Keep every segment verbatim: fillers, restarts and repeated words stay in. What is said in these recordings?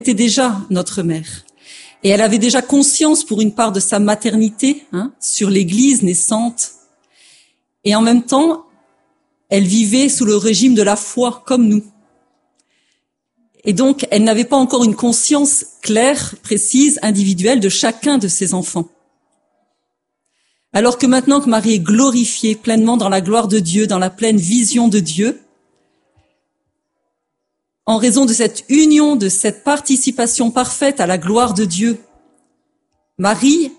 était déjà notre mère. Et elle avait déjà conscience pour une part de sa maternité, hein, sur l'Église naissante. Et en même temps, elle vivait sous le régime de la foi, comme nous. Et donc, elle n'avait pas encore une conscience claire, précise, individuelle de chacun de ses enfants. Alors que maintenant que Marie est glorifiée pleinement dans la gloire de Dieu, dans la pleine vision de Dieu, en raison de cette union, de cette participation parfaite à la gloire de Dieu, Marie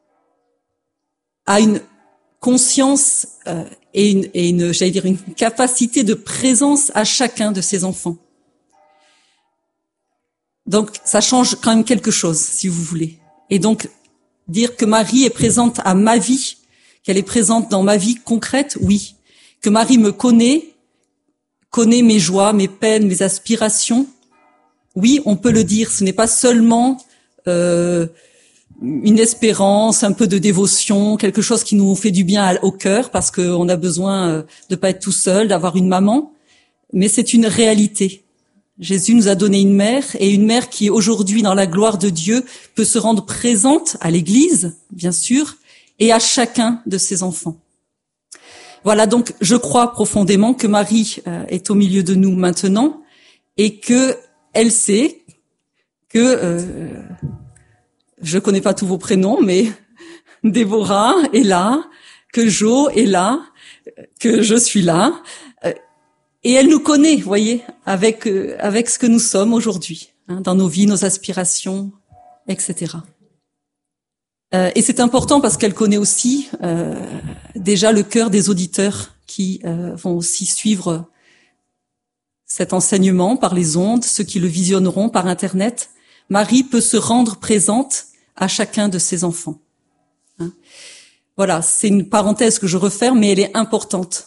a une conscience euh, et une, et une, j'allais dire, une capacité de présence à chacun de ses enfants. Donc, ça change quand même quelque chose, si vous voulez. Et donc, dire que Marie est présente à ma vie, qu'elle est présente dans ma vie concrète, oui. Que Marie me connaît, connaît mes joies, mes peines, mes aspirations. Oui, on peut le dire. Ce n'est pas seulement euh, une espérance, un peu de dévotion, quelque chose qui nous fait du bien au cœur, parce qu'on a besoin de pas être tout seul, d'avoir une maman. Mais c'est une réalité. Jésus nous a donné une mère, et une mère qui, aujourd'hui, dans la gloire de Dieu, peut se rendre présente à l'Église, bien sûr, et à chacun de ses enfants. Voilà, donc je crois profondément que Marie euh, est au milieu de nous maintenant, et que elle sait que euh, je connais pas tous vos prénoms, mais Déborah est là, que Jo est là, que je suis là. Euh, Et elle nous connaît, vous voyez, avec euh, avec ce que nous sommes aujourd'hui, hein, dans nos vies, nos aspirations, et cetera. Euh, et c'est important parce qu'elle connaît aussi euh, déjà le cœur des auditeurs qui euh, vont aussi suivre cet enseignement par les ondes, ceux qui le visionneront par Internet. Marie peut se rendre présente à chacun de ses enfants. Hein. Voilà, c'est une parenthèse que je referme, mais elle est importante.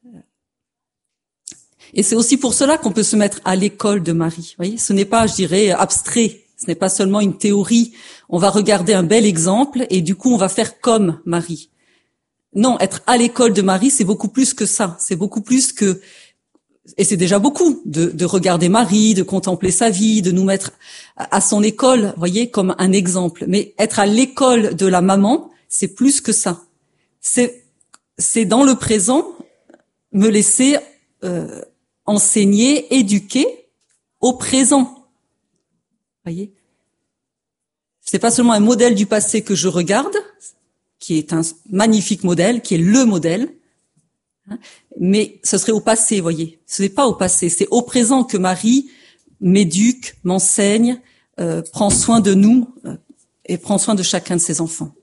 Et c'est aussi pour cela qu'on peut se mettre à l'école de Marie. Vous voyez, ce n'est pas, je dirais, abstrait. Ce n'est pas seulement une théorie. On va regarder un bel exemple et du coup, on va faire comme Marie. Non, être à l'école de Marie, c'est beaucoup plus que ça. C'est beaucoup plus que, et c'est déjà beaucoup, de, de regarder Marie, de contempler sa vie, de nous mettre à son école, vous voyez, comme un exemple. Mais être à l'école de la maman, c'est plus que ça. C'est, c'est dans le présent me laisser euh, enseigner, éduquer au présent. Voyez, c'est pas seulement un modèle du passé que je regarde, qui est un magnifique modèle, qui est le modèle, hein, mais ce serait au passé, voyez. Ce n'est pas au passé, c'est au présent que Marie m'éduque, m'enseigne, euh, prend soin de nous euh, et prend soin de chacun de ses enfants.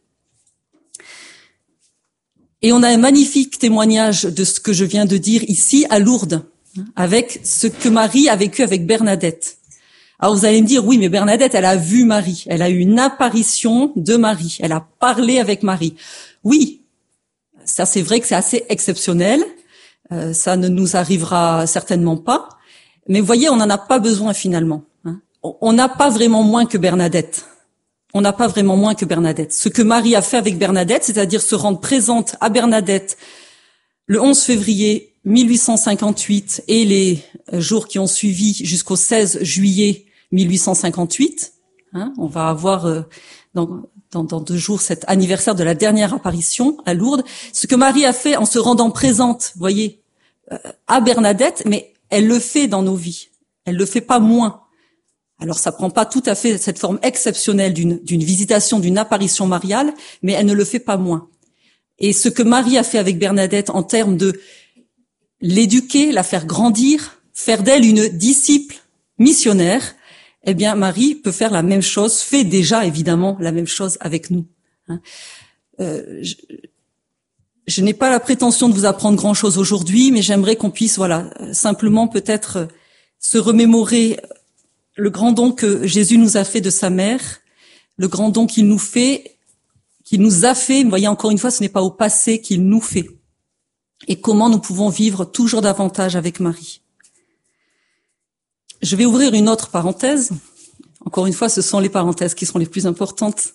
Et on a un magnifique témoignage de ce que je viens de dire ici à Lourdes, hein, avec ce que Marie a vécu avec Bernadette. Alors vous allez me dire, oui, mais Bernadette, elle a vu Marie, elle a eu une apparition de Marie, elle a parlé avec Marie. Oui, ça c'est vrai que c'est assez exceptionnel, euh, ça ne nous arrivera certainement pas, mais vous voyez, on n'en a pas besoin finalement. Hein. On n'a pas vraiment moins que Bernadette. On n'a pas vraiment moins que Bernadette. Ce que Marie a fait avec Bernadette, c'est-à-dire se rendre présente à Bernadette le onze février mille huit cent cinquante-huit et les jours qui ont suivi jusqu'au seize juillet mille huit cent cinquante-huit. Hein, on va avoir euh, dans, dans, dans deux jours cet anniversaire de la dernière apparition à Lourdes. Ce que Marie a fait en se rendant présente, vous voyez, euh, à Bernadette, mais elle le fait dans nos vies. Elle le fait pas moins. Alors ça prend pas tout à fait cette forme exceptionnelle d'une, d'une visitation, d'une apparition mariale, mais elle ne le fait pas moins. Et ce que Marie a fait avec Bernadette en termes de l'éduquer, la faire grandir, faire d'elle une disciple missionnaire, eh bien, Marie peut faire la même chose, fait déjà évidemment la même chose avec nous. Hein. Euh, je, je n'ai pas la prétention de vous apprendre grand-chose aujourd'hui, mais j'aimerais qu'on puisse, voilà, simplement peut-être se remémorer le grand don que Jésus nous a fait de sa mère, le grand don qu'il nous fait, qu'il nous a fait. Vous voyez, encore une fois, ce n'est pas au passé qu'il nous fait. Et comment nous pouvons vivre toujours davantage avec Marie. Je vais ouvrir une autre parenthèse. Encore une fois, ce sont les parenthèses qui sont les plus importantes.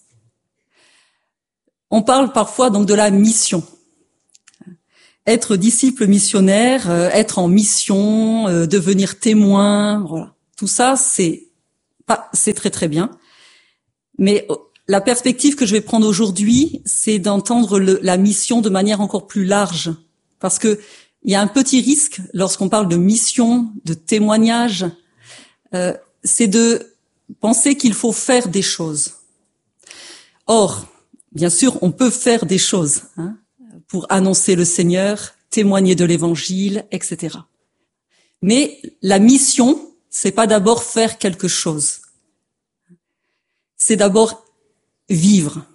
On parle parfois donc de la mission. Être disciple missionnaire, être en mission, devenir témoin, voilà. Tout ça, c'est Enfin, c'est très très bien. Mais la perspective que je vais prendre aujourd'hui, c'est d'entendre le, la mission de manière encore plus large. Parce que il y a un petit risque lorsqu'on parle de mission, de témoignage, euh, c'est de penser qu'il faut faire des choses. Or, bien sûr, on peut faire des choses hein, pour annoncer le Seigneur, témoigner de l'Évangile, et cetera. Mais la mission, c'est pas d'abord faire quelque chose. C'est d'abord vivre.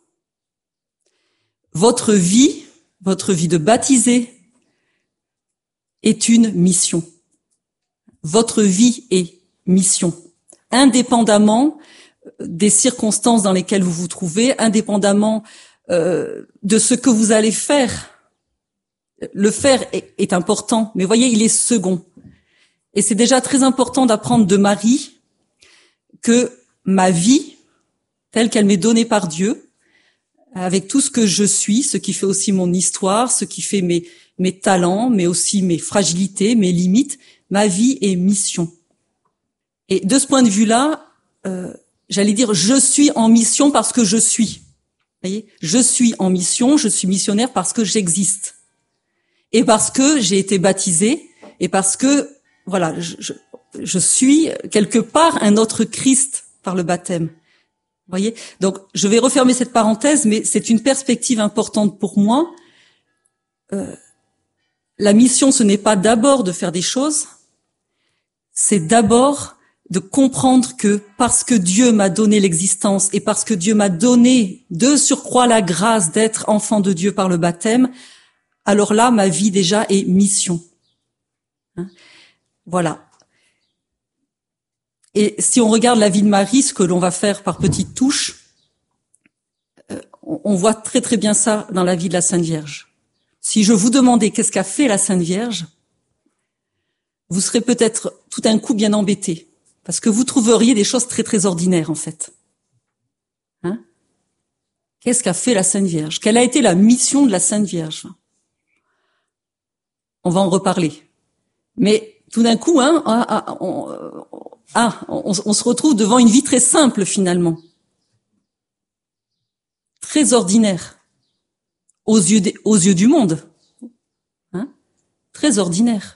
Votre vie, votre vie de baptisé, est une mission. Votre vie est mission. Indépendamment des circonstances dans lesquelles vous vous trouvez, indépendamment euh, de ce que vous allez faire. Le faire est, est important, mais voyez, il est second. Et c'est déjà très important d'apprendre de Marie que ma vie, telle qu'elle m'est donnée par Dieu, avec tout ce que je suis, ce qui fait aussi mon histoire, ce qui fait mes, mes talents, mais aussi mes fragilités, mes limites, ma vie est mission. Et de ce point de vue-là, euh, j'allais dire, je suis en mission parce que je suis. Vous voyez, je suis en mission, je suis missionnaire parce que j'existe. Et parce que j'ai été baptisée, et parce que, voilà, je, je, je suis quelque part un autre Christ par le baptême. Vous voyez ? Donc, je vais refermer cette parenthèse, mais c'est une perspective importante pour moi. Euh, la mission, ce n'est pas d'abord de faire des choses, c'est d'abord de comprendre que parce que Dieu m'a donné l'existence et parce que Dieu m'a donné de surcroît la grâce d'être enfant de Dieu par le baptême, alors là, ma vie déjà est mission. Hein ? Voilà. Et si on regarde la vie de Marie, ce que l'on va faire par petites touches, euh, on voit très très bien ça dans la vie de la Sainte Vierge. Si je vous demandais qu'est-ce qu'a fait la Sainte Vierge, vous serez peut-être tout d'un coup bien embêté, parce que vous trouveriez des choses très très ordinaires en fait. Hein ? Qu'est-ce qu'a fait la Sainte Vierge ? Quelle a été la mission de la Sainte Vierge ? On va en reparler. Mais tout d'un coup, hein, ah, on, ah, on, on se retrouve devant une vie très simple finalement, très ordinaire, aux yeux, des, aux yeux du monde, hein, très ordinaire.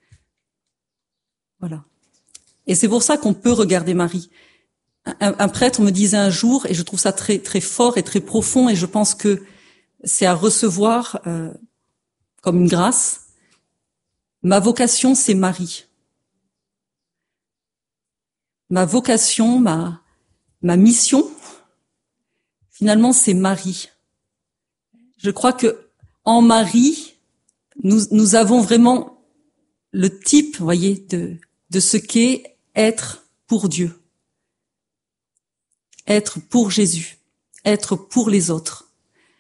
Voilà. Et c'est pour ça qu'on peut regarder Marie. Un, un prêtre me disait un jour, et je trouve ça très très fort et très profond, et je pense que c'est à recevoir euh, comme une grâce. Ma vocation, c'est Marie. Ma vocation, ma, ma mission, finalement, c'est Marie. Je crois que en Marie, nous, nous avons vraiment le type, vous voyez, de, de ce qu'est être pour Dieu. Être pour Jésus. Être pour les autres.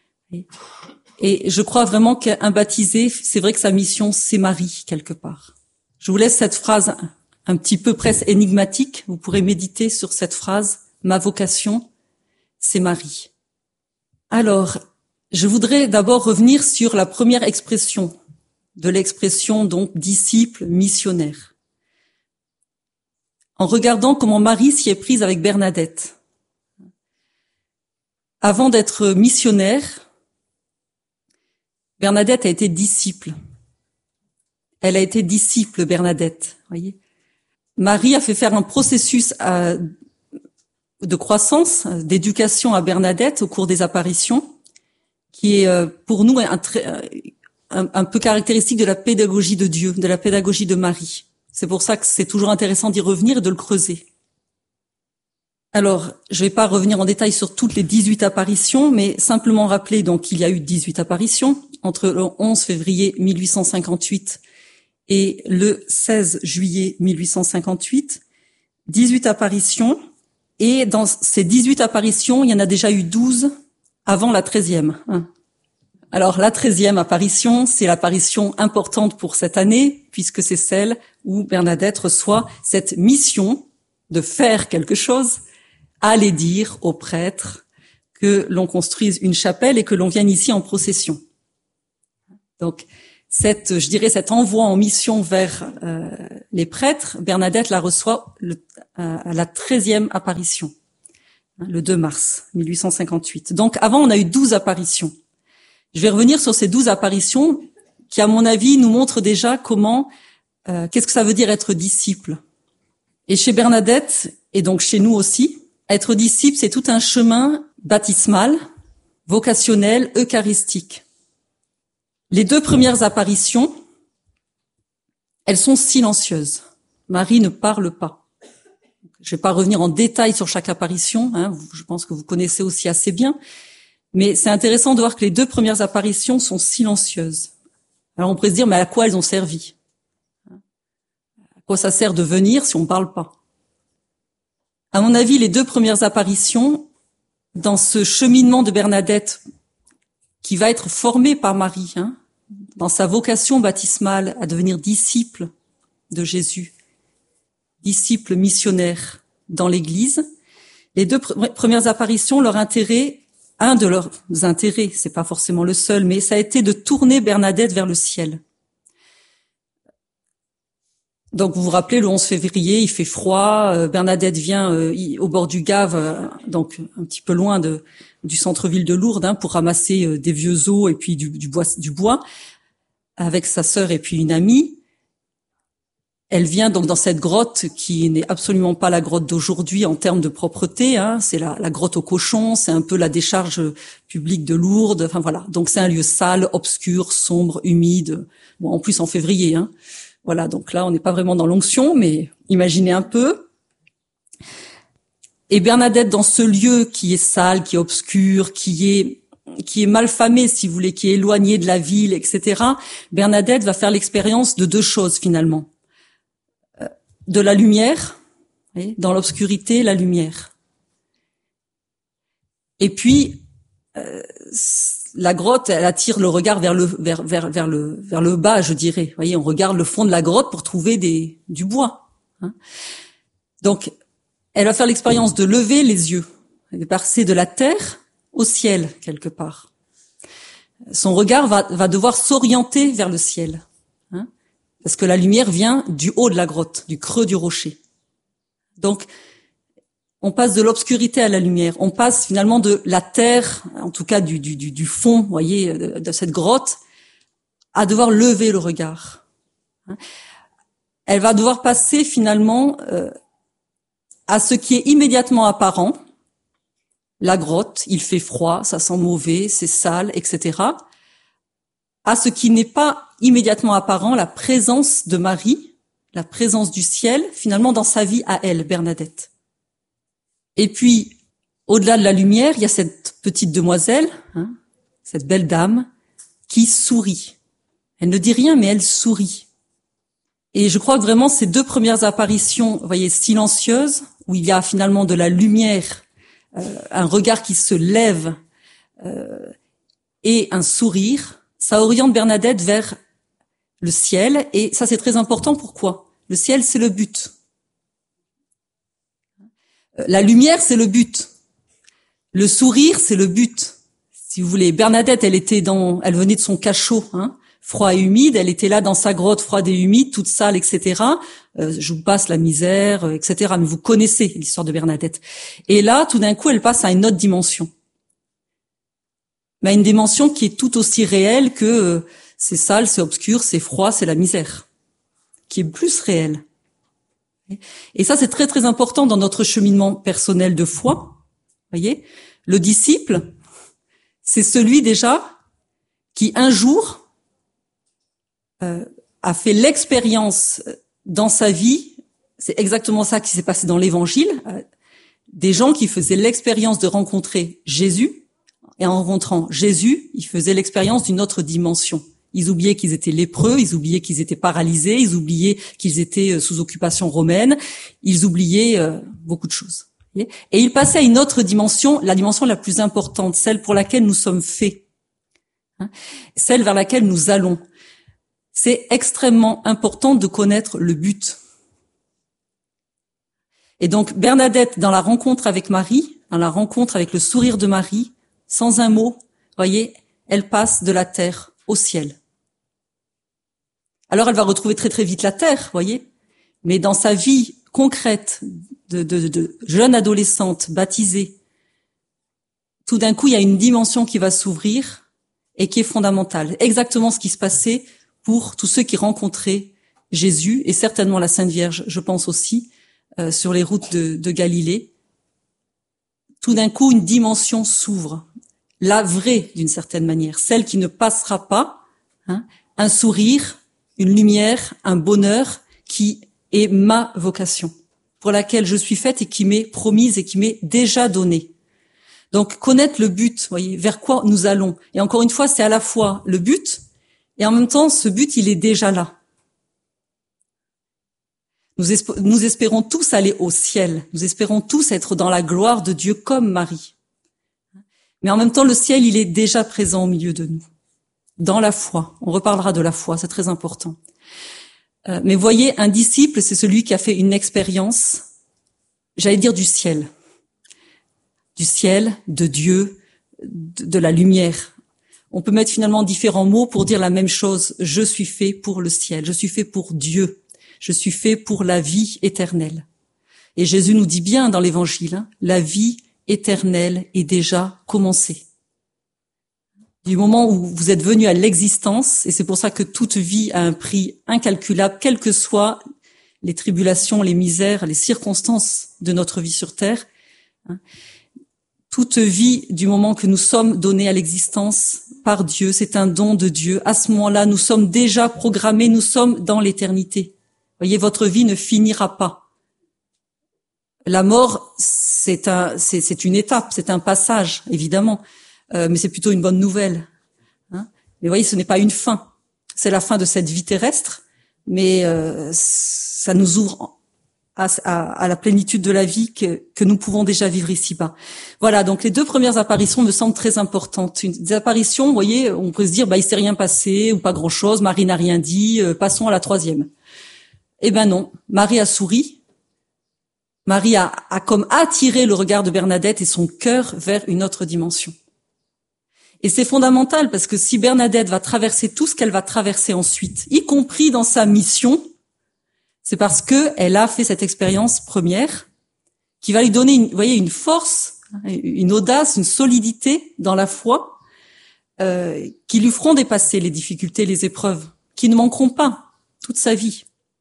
Et je crois vraiment qu'un baptisé, c'est vrai que sa mission, c'est Marie, quelque part. Je vous laisse cette phrase un petit peu presque énigmatique. Vous pourrez méditer sur cette phrase. Ma vocation, c'est Marie. Alors, je voudrais d'abord revenir sur la première expression de l'expression, donc, disciple missionnaire. En regardant comment Marie s'y est prise avec Bernadette. Avant d'être missionnaire, Bernadette a été disciple. Elle a été disciple, Bernadette, voyez. Marie a fait faire un processus à, de croissance, d'éducation à Bernadette au cours des apparitions, qui est pour nous un, un, un peu caractéristique de la pédagogie de Dieu, de la pédagogie de Marie. C'est pour ça que c'est toujours intéressant d'y revenir et de le creuser. Alors, je ne vais pas revenir en détail sur toutes les dix-huit apparitions, mais simplement rappeler donc qu'il y a eu dix-huit apparitions entre le onze février mille huit cent cinquante-huit et le seize juillet mille huit cent cinquante-huit, dix-huit apparitions, et dans ces dix-huit apparitions, il y en a déjà eu douze avant la treizième. Alors la treizième apparition, c'est l'apparition importante pour cette année, puisque c'est celle où Bernadette reçoit cette mission de faire quelque chose, aller dire aux prêtres que l'on construise une chapelle et que l'on vienne ici en procession. Donc, cette, je dirais, cet envoi en mission vers euh, les prêtres, Bernadette la reçoit le, à la treizième apparition, le deux mars mille huit cent cinquante-huit. Donc avant, on a eu douze apparitions. Je vais revenir sur ces douze apparitions qui, à mon avis, nous montrent déjà comment, euh, qu'est-ce que ça veut dire être disciple. Et chez Bernadette, et donc chez nous aussi, être disciple, c'est tout un chemin baptismal, vocationnel, eucharistique. Les deux premières apparitions, elles sont silencieuses. Marie ne parle pas. Je ne vais pas revenir en détail sur chaque apparition, hein, je pense que vous connaissez aussi assez bien, mais c'est intéressant de voir que les deux premières apparitions sont silencieuses. Alors on pourrait se dire, mais à quoi elles ont servi? À quoi ça sert de venir si on ne parle pas? À mon avis, les deux premières apparitions, dans ce cheminement de Bernadette, qui va être formé par Marie, hein, dans sa vocation baptismale à devenir disciple de Jésus, disciple missionnaire dans l'Église, les deux pr- premières apparitions, leur intérêt, un de leurs intérêts, c'est pas forcément le seul, mais ça a été de tourner Bernadette vers le ciel. Donc vous vous rappelez, le onze février, il fait froid, euh, Bernadette vient euh, au bord du Gave, euh, donc un petit peu loin de, du centre-ville de Lourdes, hein, pour ramasser euh, des vieux os et puis du, du, bois, du bois, avec sa sœur et puis une amie. Elle vient donc dans cette grotte qui n'est absolument pas la grotte d'aujourd'hui en termes de propreté, hein, c'est la, la grotte aux cochons, c'est un peu la décharge publique de Lourdes, enfin voilà. Donc c'est un lieu sale, obscur, sombre, humide, bon en plus en février, hein. Voilà, donc là, on n'est pas vraiment dans l'onction, mais imaginez un peu. Et Bernadette, dans ce lieu qui est sale, qui est obscur, qui est qui est mal famé, si vous voulez, qui est éloigné de la ville, et cetera, Bernadette va faire l'expérience de deux choses, finalement. De la lumière, voyez, dans l'obscurité, la lumière. Et puis, euh, la grotte, elle attire le regard vers le vers vers vers le vers le bas, je dirais. Vous voyez, on regarde le fond de la grotte pour trouver des du bois. Hein. Donc, elle va faire l'expérience de lever les yeux, de passer de la terre au ciel quelque part. Son regard va va devoir s'orienter vers le ciel, hein, parce que la lumière vient du haut de la grotte, du creux du rocher. Donc, on passe de l'obscurité à la lumière. On passe finalement de la terre, en tout cas du, du, du, du fond, vous voyez, de, de cette grotte, à devoir lever le regard. Elle va devoir passer finalement euh, à ce qui est immédiatement apparent. La grotte, il fait froid, ça sent mauvais, c'est sale, et cetera. À ce qui n'est pas immédiatement apparent, la présence de Marie, la présence du ciel, finalement dans sa vie à elle, Bernadette. Et puis, au-delà de la lumière, il y a cette petite demoiselle, hein, cette belle dame, qui sourit. Elle ne dit rien, mais elle sourit. Et je crois que vraiment ces deux premières apparitions, vous voyez, silencieuses, où il y a finalement de la lumière, euh, un regard qui se lève euh, et un sourire, ça oriente Bernadette vers le ciel. Et ça, c'est très important. Pourquoi ? Le ciel, c'est le but. La lumière, c'est le but. Le sourire, c'est le but. Si vous voulez, Bernadette, elle était dans, elle venait de son cachot, hein, froid et humide. Elle était là dans sa grotte froide et humide, toute sale, et cetera. Euh, je vous passe la misère, euh, et cetera. Mais vous connaissez l'histoire de Bernadette. Et là, tout d'un coup, elle passe à une autre dimension. Mais à une dimension qui est tout aussi réelle que euh, c'est sale, c'est obscur, c'est froid, c'est la misère, qui est plus réelle. Et ça, c'est très très important dans notre cheminement personnel de foi. Voyez, le disciple, c'est celui déjà qui un jour euh, a fait l'expérience dans sa vie. C'est exactement ça qui s'est passé dans l'Évangile. Euh, des gens qui faisaient l'expérience de rencontrer Jésus, et en rencontrant Jésus, ils faisaient l'expérience d'une autre dimension. Ils oubliaient qu'ils étaient lépreux, ils oubliaient qu'ils étaient paralysés, ils oubliaient qu'ils étaient sous occupation romaine, ils oubliaient euh, beaucoup de choses. Et ils passaient à une autre dimension, la dimension la plus importante, celle pour laquelle nous sommes faits, hein, celle vers laquelle nous allons. C'est extrêmement important de connaître le but. Et donc Bernadette, dans la rencontre avec Marie, dans la rencontre avec le sourire de Marie, sans un mot, voyez, elle passe de la terre au ciel. Alors elle va retrouver très très vite la terre, voyez, mais dans sa vie concrète de, de, de jeune adolescente baptisée, tout d'un coup, il y a une dimension qui va s'ouvrir et qui est fondamentale. Exactement ce qui se passait pour tous ceux qui rencontraient Jésus, et certainement la Sainte Vierge, je pense aussi, euh, sur les routes de, de Galilée. Tout d'un coup, une dimension s'ouvre. La vraie, d'une certaine manière, celle qui ne passera pas, hein, un sourire, une lumière, un bonheur qui est ma vocation, pour laquelle je suis faite et qui m'est promise et qui m'est déjà donnée. Donc, connaître le but, voyez, vers quoi nous allons. Et encore une fois, c'est à la fois le but, et en même temps, ce but, il est déjà là. Nous, esp- nous espérons tous aller au ciel. Nous espérons tous être dans la gloire de Dieu comme Marie. Mais en même temps, le ciel, il est déjà présent au milieu de nous. Dans la foi. On reparlera de la foi, c'est très important. Euh, mais voyez, un disciple, c'est celui qui a fait une expérience, j'allais dire du ciel. Du ciel, de Dieu, de, de la lumière. On peut mettre finalement différents mots pour dire la même chose. Je suis fait pour le ciel. Je suis fait pour Dieu. Je suis fait pour la vie éternelle. Et Jésus nous dit bien dans l'Évangile, hein, la vie éternelle est déjà commencée. Du moment où vous êtes venu à l'existence, et c'est pour ça que toute vie a un prix incalculable, quelles que soient les tribulations, les misères, les circonstances de notre vie sur terre, hein, toute vie, du moment que nous sommes donnés à l'existence par Dieu, c'est un don de Dieu. À ce moment-là, nous sommes déjà programmés, nous sommes dans l'éternité. Voyez, votre vie ne finira pas. La mort, c'est un, c'est, c'est une étape, c'est un passage, évidemment, euh, mais c'est plutôt une bonne nouvelle. Hein, mais voyez, ce n'est pas une fin. C'est la fin de cette vie terrestre, mais euh, ça nous ouvre à, à, à la plénitude de la vie que, que nous pouvons déjà vivre ici-bas. Voilà, donc les deux premières apparitions me semblent très importantes. Une, des apparitions, vous voyez, on peut se dire, bah il s'est rien passé ou pas grand-chose, Marie n'a rien dit, euh, passons à la troisième. Eh ben non, Marie a souri. Marie a, a comme attiré le regard de Bernadette et son cœur vers une autre dimension. Et c'est fondamental parce que si Bernadette va traverser tout ce qu'elle va traverser ensuite, y compris dans sa mission, c'est parce que elle a fait cette expérience première qui va lui donner, une, vous voyez, une force, une audace, une solidité dans la foi euh, qui lui feront dépasser les difficultés, les épreuves, qui ne manqueront pas toute sa vie.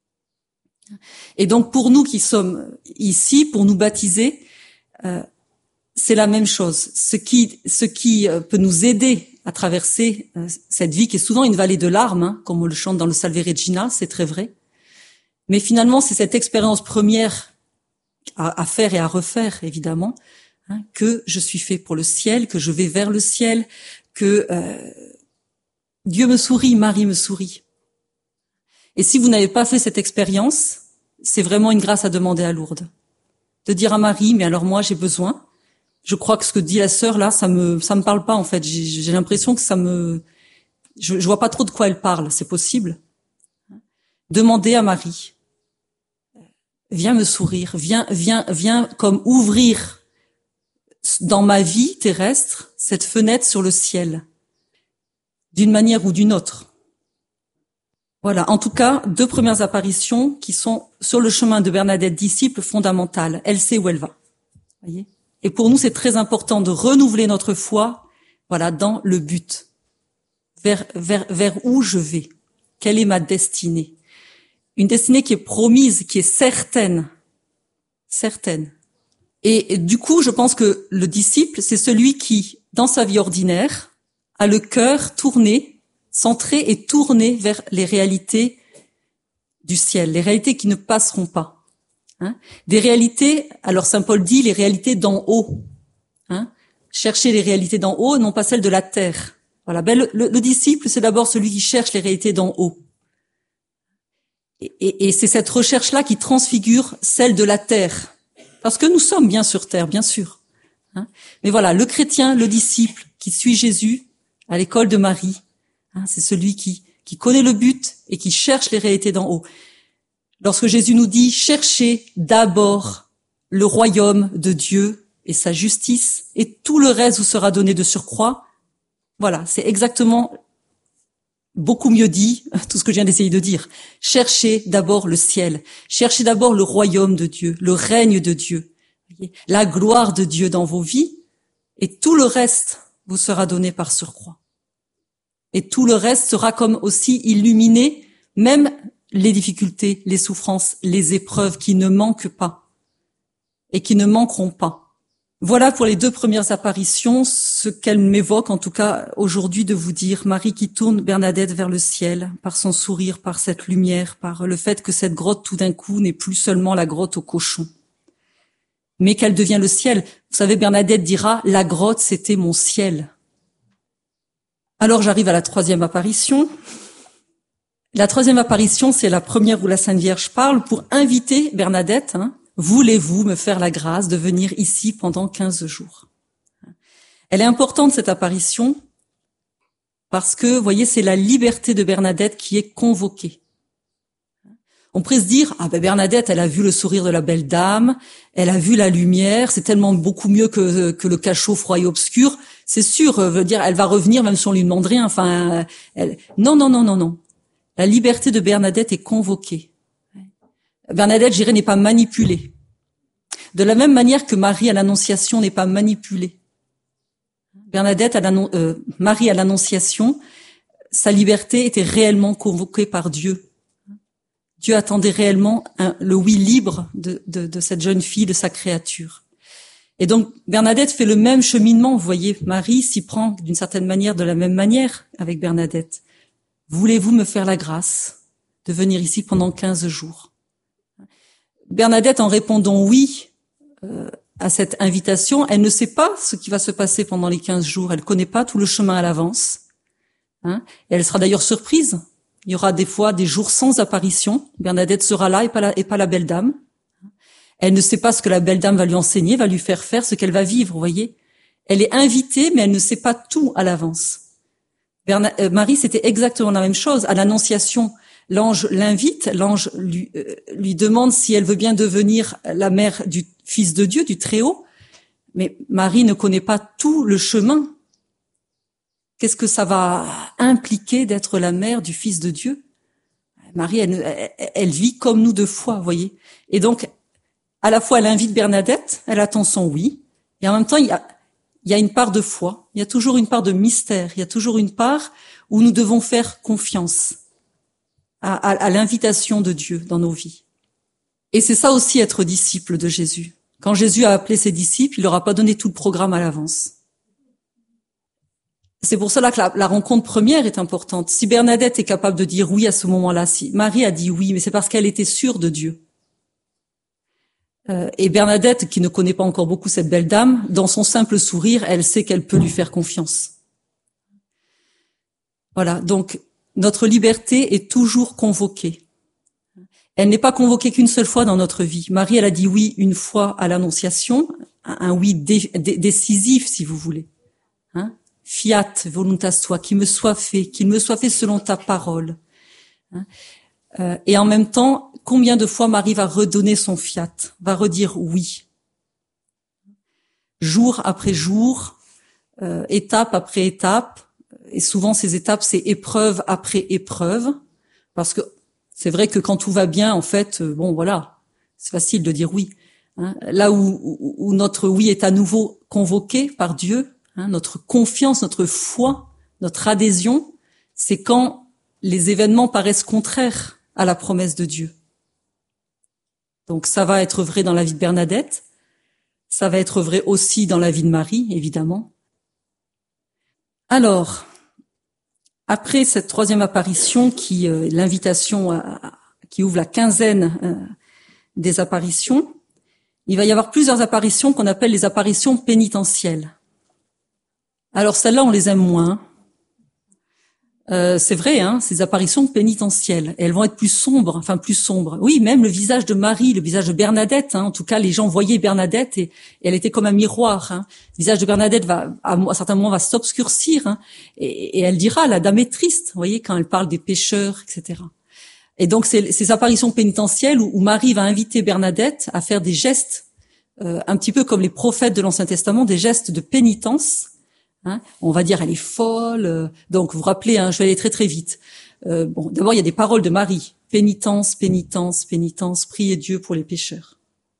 Et donc pour nous qui sommes ici, pour nous baptiser, euh, c'est la même chose. Ce qui, ce qui peut nous aider à traverser euh, cette vie qui est souvent une vallée de larmes, hein, comme on le chante dans le Salve Regina, c'est très vrai. Mais finalement, c'est cette expérience première à, à faire et à refaire, évidemment, hein, que je suis fait pour le ciel, que je vais vers le ciel, que euh, Dieu me sourit, Marie me sourit. Et si vous n'avez pas fait cette expérience, c'est vraiment une grâce à demander à Lourdes. De dire à Marie, mais alors moi j'ai besoin. Je crois que ce que dit la sœur là, ça me ça me parle pas en fait. J'ai, j'ai l'impression que ça me, je, je vois pas trop de quoi elle parle. C'est possible. Demandez à Marie. Viens me sourire, viens, viens, viens comme ouvrir dans ma vie terrestre cette fenêtre sur le ciel, d'une manière ou d'une autre. Voilà, en tout cas, deux premières apparitions qui sont sur le chemin de Bernadette, disciple fondamentale. Elle sait où elle va. Voyez ? Et pour nous, c'est très important de renouveler notre foi, voilà, dans le but. Vers, vers, vers où je vais? Quelle est ma destinée? Une destinée qui est promise, qui est certaine. Certaine. Et, et du coup, je pense que le disciple, c'est celui qui, dans sa vie ordinaire, a le cœur tourné, centré et tourné vers les réalités du ciel, les réalités qui ne passeront pas. Hein, des réalités, alors Saint Paul dit les réalités d'en haut. Hein, chercher les réalités d'en haut, non pas celles de la terre. Voilà. Ben le, le, le disciple, c'est d'abord celui qui cherche les réalités d'en haut. Et, et, et c'est cette recherche-là qui transfigure celle de la terre. Parce que nous sommes bien sur terre, bien sûr. Hein, mais voilà, le chrétien, le disciple qui suit Jésus à l'école de Marie, hein, c'est celui qui, qui connaît le but et qui cherche les réalités d'en haut. Lorsque Jésus nous dit « Cherchez d'abord le royaume de Dieu et sa justice, et tout le reste vous sera donné de surcroît », voilà, c'est exactement beaucoup mieux dit tout ce que je viens d'essayer de dire. Cherchez d'abord le ciel, cherchez d'abord le royaume de Dieu, le règne de Dieu, la gloire de Dieu dans vos vies, et tout le reste vous sera donné par surcroît. Et tout le reste sera comme aussi illuminé, même les difficultés, les souffrances, les épreuves qui ne manquent pas et qui ne manqueront pas. Voilà pour les deux premières apparitions, ce qu'elle m'évoque en tout cas aujourd'hui de vous dire, Marie qui tourne Bernadette vers le ciel, par son sourire, par cette lumière, par le fait que cette grotte tout d'un coup n'est plus seulement la grotte aux cochons, mais qu'elle devient le ciel. Vous savez, Bernadette dira, la grotte c'était mon ciel. Alors j'arrive à la troisième apparition. La troisième apparition, c'est la première où la Sainte Vierge parle pour inviter Bernadette, hein, voulez-vous me faire la grâce de venir ici pendant quinze jours? Elle est importante, cette apparition, parce que, vous voyez, c'est la liberté de Bernadette qui est convoquée. On pourrait se dire, ah ben Bernadette, elle a vu le sourire de la belle dame, elle a vu la lumière, c'est tellement beaucoup mieux que, que le cachot froid et obscur. C'est sûr, veut dire, elle va revenir même si on lui demande rien. Enfin, elle... non, non, non, non, non. La liberté de Bernadette est convoquée. Bernadette, je dirais, n'est pas manipulée. De la même manière que Marie à l'Annonciation n'est pas manipulée. Bernadette, à l'annon... euh, Marie à l'Annonciation, sa liberté était réellement convoquée par Dieu. Dieu attendait réellement un, le oui libre de, de, de cette jeune fille, de sa créature. Et donc Bernadette fait le même cheminement, vous voyez, Marie s'y prend d'une certaine manière de la même manière avec Bernadette. Voulez-vous me faire la grâce de venir ici pendant quinze jours? Bernadette, en répondant oui euh, à cette invitation, elle ne sait pas ce qui va se passer pendant les quinze jours, elle ne connaît pas tout le chemin à l'avance. Hein, et elle sera d'ailleurs surprise. Il y aura des fois des jours sans apparition. Bernadette sera là et pas la, et pas la belle dame. Elle ne sait pas ce que la belle dame va lui enseigner, va lui faire faire, ce qu'elle va vivre, vous voyez. Elle est invitée, mais elle ne sait pas tout à l'avance. Berna- euh, Marie, c'était exactement la même chose. À l'Annonciation, l'ange l'invite, l'ange lui, euh, lui demande si elle veut bien devenir la mère du Fils de Dieu, du Très-Haut. Mais Marie ne connaît pas tout le chemin. Qu'est-ce que ça va impliquer d'être la mère du Fils de Dieu? Marie, elle, elle, elle vit comme nous de foi, vous voyez. Et donc, à la fois, elle invite Bernadette, elle attend son oui, et en même temps, il y a, il y a une part de foi, il y a toujours une part de mystère, il y a toujours une part où nous devons faire confiance à, à, à l'invitation de Dieu dans nos vies. Et c'est ça aussi être disciple de Jésus. Quand Jésus a appelé ses disciples, il leur a pas donné tout le programme à l'avance. C'est pour cela que la, la rencontre première est importante. Si Bernadette est capable de dire oui à ce moment-là, si Marie a dit oui, mais c'est parce qu'elle était sûre de Dieu. Euh, et Bernadette, qui ne connaît pas encore beaucoup cette belle dame, dans son simple sourire, elle sait qu'elle peut lui faire confiance. Voilà, donc notre liberté est toujours convoquée. Elle n'est pas convoquée qu'une seule fois dans notre vie. Marie, elle a dit oui une fois à l'Annonciation, un oui dé, dé, décisif, si vous voulez. Hein? Fiat voluntas tua, qu'il me soit fait, qu'il me soit fait selon ta parole. Hein? Euh, et en même temps, combien de fois Marie va redonner son fiat, va redire oui, jour après jour, euh, étape après étape, et souvent ces étapes, c'est épreuve après épreuve, parce que c'est vrai que quand tout va bien, en fait, euh, bon voilà, c'est facile de dire oui. Hein. Là où, où, où notre oui est à nouveau convoqué par Dieu, hein, notre confiance, notre foi, notre adhésion, c'est quand les événements paraissent contraires à la promesse de Dieu. Donc ça va être vrai dans la vie de Bernadette, ça va être vrai aussi dans la vie de Marie, évidemment. Alors, après cette troisième apparition, qui euh, l'invitation à, à, qui ouvre la quinzaine euh, des apparitions, il va y avoir plusieurs apparitions qu'on appelle les apparitions pénitentielles. Alors celles-là, on les aime moins. Euh, c'est vrai, hein, ces apparitions pénitentielles, et elles vont être plus sombres, enfin plus sombres. Oui, même le visage de Marie, le visage de Bernadette, hein, en tout cas, les gens voyaient Bernadette et, et elle était comme un miroir. Hein. Le visage de Bernadette va, à, à certains moments, va s'obscurcir, hein, et, et elle dira, la dame est triste, vous voyez, quand elle parle des pécheurs, et cetera. Et donc, c'est ces apparitions pénitentielles où, où Marie va inviter Bernadette à faire des gestes, euh, un petit peu comme les prophètes de l'Ancien Testament, des gestes de pénitence, Hein, on va dire elle est folle. Euh, donc vous vous rappelez, hein, je vais aller très très vite. Euh, bon, d'abord il y a des paroles de Marie. Pénitence, pénitence, pénitence, priez Dieu pour les pécheurs.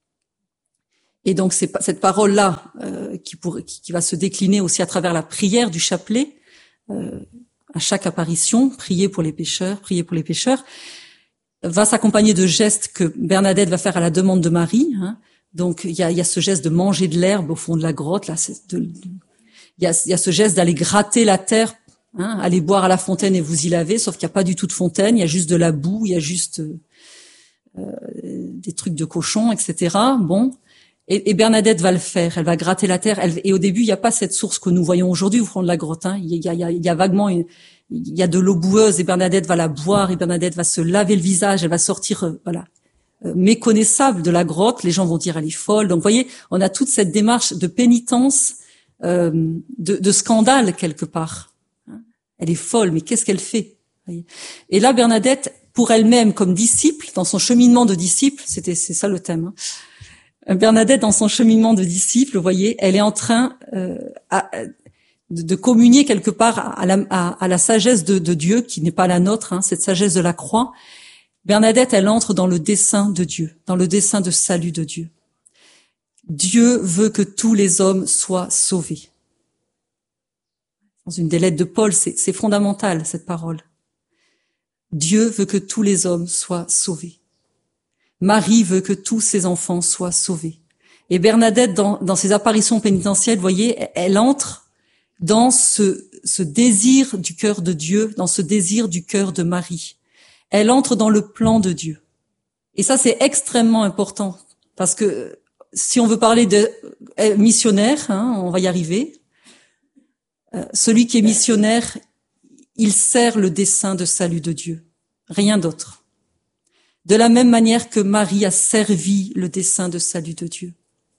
Et donc c'est cette parole-là euh, qui, pour, qui, qui va se décliner aussi à travers la prière du chapelet. Euh, à chaque apparition, prier pour les pécheurs, prier pour les pécheurs, va s'accompagner de gestes que Bernadette va faire à la demande de Marie. Hein. Donc il y a, y a ce geste de manger de l'herbe au fond de la grotte. Là, c'est de, de, il y a, y a ce geste d'aller gratter la terre, hein, aller boire à la fontaine et vous y laver. Sauf qu'il n'y a pas du tout de fontaine, il y a juste de la boue, il y a juste euh, des trucs de cochon, et cetera. Bon. Et, et Bernadette va le faire. Elle va gratter la terre. Elle, et au début, il n'y a pas cette source que nous voyons aujourd'hui au fond de la grotte. Hein. Il, y a, il, y a, il y a vaguement, une, il y a de l'eau boueuse et Bernadette va la boire et Bernadette va se laver le visage. Elle va sortir, euh, voilà, euh, méconnaissable de la grotte. Les gens vont dire elle est folle. Donc, vous voyez, on a toute cette démarche de pénitence, euh, de, de scandale quelque part. Hein. Elle est folle, mais qu'est-ce qu'elle fait? Et là, Bernadette, pour elle-même, comme disciple, dans son cheminement de disciple, c'était, c'est ça le thème. Hein, Bernadette, dans son cheminement de disciple, vous voyez, elle est en train euh, à, de, de communier quelque part à la, à, à la sagesse de, de Dieu, qui n'est pas la nôtre, hein, cette sagesse de la croix. Bernadette, elle entre dans le dessein de Dieu, dans le dessein de salut de Dieu. Dieu veut que tous les hommes soient sauvés. Dans une des lettres de Paul, c'est, c'est fondamental, cette parole. Dieu veut que tous les hommes soient sauvés. Marie veut que tous ses enfants soient sauvés. Et Bernadette, dans, dans ses apparitions pénitentielles, vous voyez, elle entre dans ce, ce désir du cœur de Dieu, dans ce désir du cœur de Marie. Elle entre dans le plan de Dieu. Et ça, c'est extrêmement important, parce que si on veut parler de missionnaire, hein, on va y arriver, euh, celui qui est missionnaire, il sert le dessein de salut de Dieu, rien d'autre. De la même manière que Marie a servi le dessein de salut de Dieu.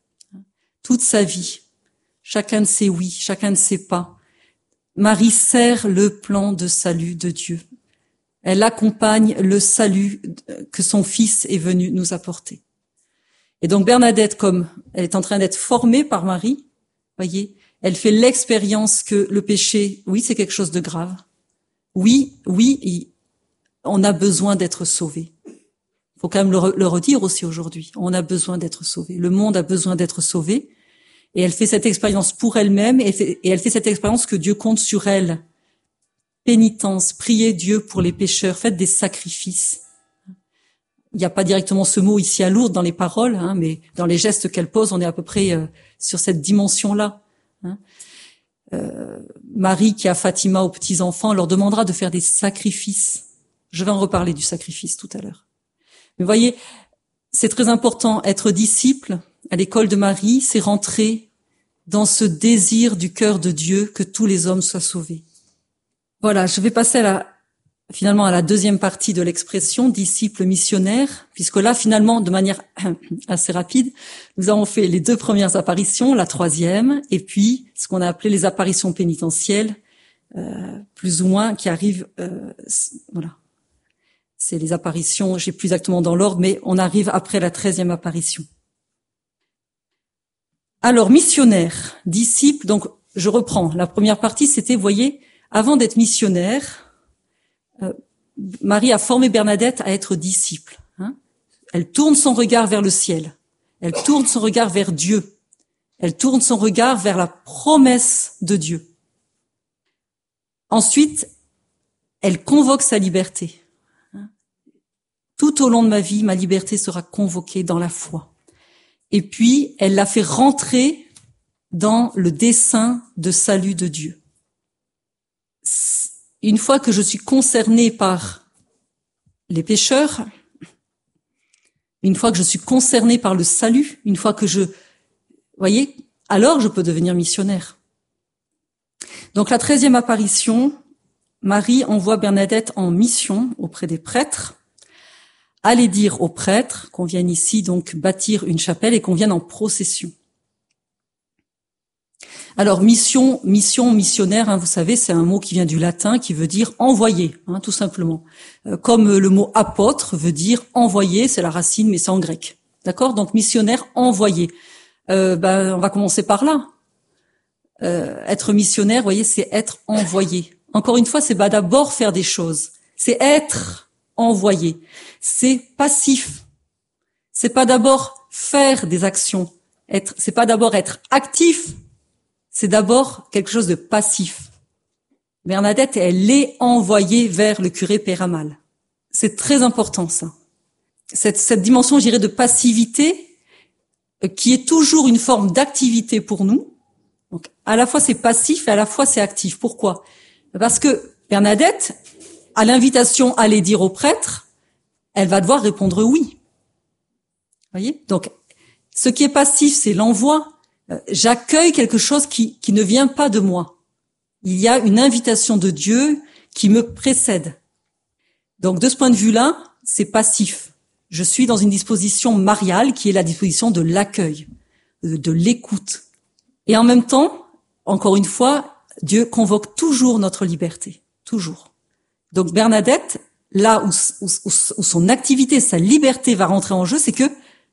Toute sa vie, chacun de ses oui, chacun de ses pas, Marie sert le plan de salut de Dieu. Elle accompagne le salut que son Fils est venu nous apporter. Et donc Bernadette, comme elle est en train d'être formée par Marie, voyez, elle fait l'expérience que le péché, oui, c'est quelque chose de grave. Oui, oui, on a besoin d'être sauvé. Il faut quand même le, re, le redire aussi aujourd'hui. On a besoin d'être sauvé. Le monde a besoin d'être sauvé. Et elle fait cette expérience pour elle-même et, fait, et elle fait cette expérience que Dieu compte sur elle. Pénitence, priez Dieu pour les pécheurs, faites des sacrifices. Il n'y a pas directement ce mot ici à Lourdes dans les paroles, hein, mais dans les gestes qu'elle pose, on est à peu près euh, sur cette dimension-là. Hein. Euh, Marie qui a Fatima aux petits-enfants leur demandera de faire des sacrifices. Je vais en reparler du sacrifice tout à l'heure. Mais voyez, c'est très important. Être disciple à l'école de Marie, c'est rentrer dans ce désir du cœur de Dieu que tous les hommes soient sauvés. Voilà, je vais passer à la, finalement à la deuxième partie de l'expression disciple missionnaire, puisque là, finalement, de manière assez rapide, nous avons fait les deux premières apparitions, la troisième, et puis ce qu'on a appelé les apparitions pénitentielles, euh, plus ou moins, qui arrivent, euh, voilà. C'est les apparitions, je sais plus exactement dans l'ordre, mais on arrive après la treizième apparition. Alors, missionnaire, disciple, donc je reprends. La première partie, c'était, vous voyez, avant d'être missionnaire, euh, Marie a formé Bernadette à être disciple. Hein. Elle tourne son regard vers le ciel. Elle tourne son regard vers Dieu. Elle tourne son regard vers la promesse de Dieu. Ensuite, elle convoque sa liberté. Tout au long de ma vie, ma liberté sera convoquée dans la foi. Et puis, elle l'a fait rentrer dans le dessein de salut de Dieu. Une fois que je suis concernée par les pécheurs, une fois que je suis concernée par le salut, une fois que je, voyez, alors je peux devenir missionnaire. Donc la treizième apparition, Marie envoie Bernadette en mission auprès des prêtres. Allez dire aux prêtres qu'on vienne ici donc bâtir une chapelle et qu'on vienne en procession. Alors mission, mission, missionnaire, hein, vous savez, c'est un mot qui vient du latin qui veut dire envoyer, hein, tout simplement. Euh, comme le mot apôtre veut dire envoyer, c'est la racine, mais c'est en grec. D'accord ? Donc missionnaire, envoyer. Euh, ben, on va commencer par là. euh, être missionnaire, vous voyez, c'est être envoyé. Encore une fois, c'est pas d'abord faire des choses, c'est être envoyé. C'est passif. C'est pas d'abord faire des actions. Être, c'est pas d'abord être actif. C'est d'abord quelque chose de passif. Bernadette, elle est envoyée vers le curé Peyramal. C'est très important, ça. Cette, cette dimension, je dirais, de passivité, euh, qui est toujours une forme d'activité pour nous. Donc, à la fois c'est passif et à la fois c'est actif. Pourquoi? Parce que Bernadette, à l'invitation à aller dire au prêtre, elle va devoir répondre oui. Voyez? Donc, ce qui est passif, c'est l'envoi. Euh, j'accueille quelque chose qui, qui ne vient pas de moi. Il y a une invitation de Dieu qui me précède. Donc, de ce point de vue-là, c'est passif. Je suis dans une disposition mariale qui est la disposition de l'accueil, de, de l'écoute. Et en même temps, encore une fois, Dieu convoque toujours notre liberté. Toujours. Donc, Bernadette, là où, où, où son activité, sa liberté va rentrer en jeu, c'est que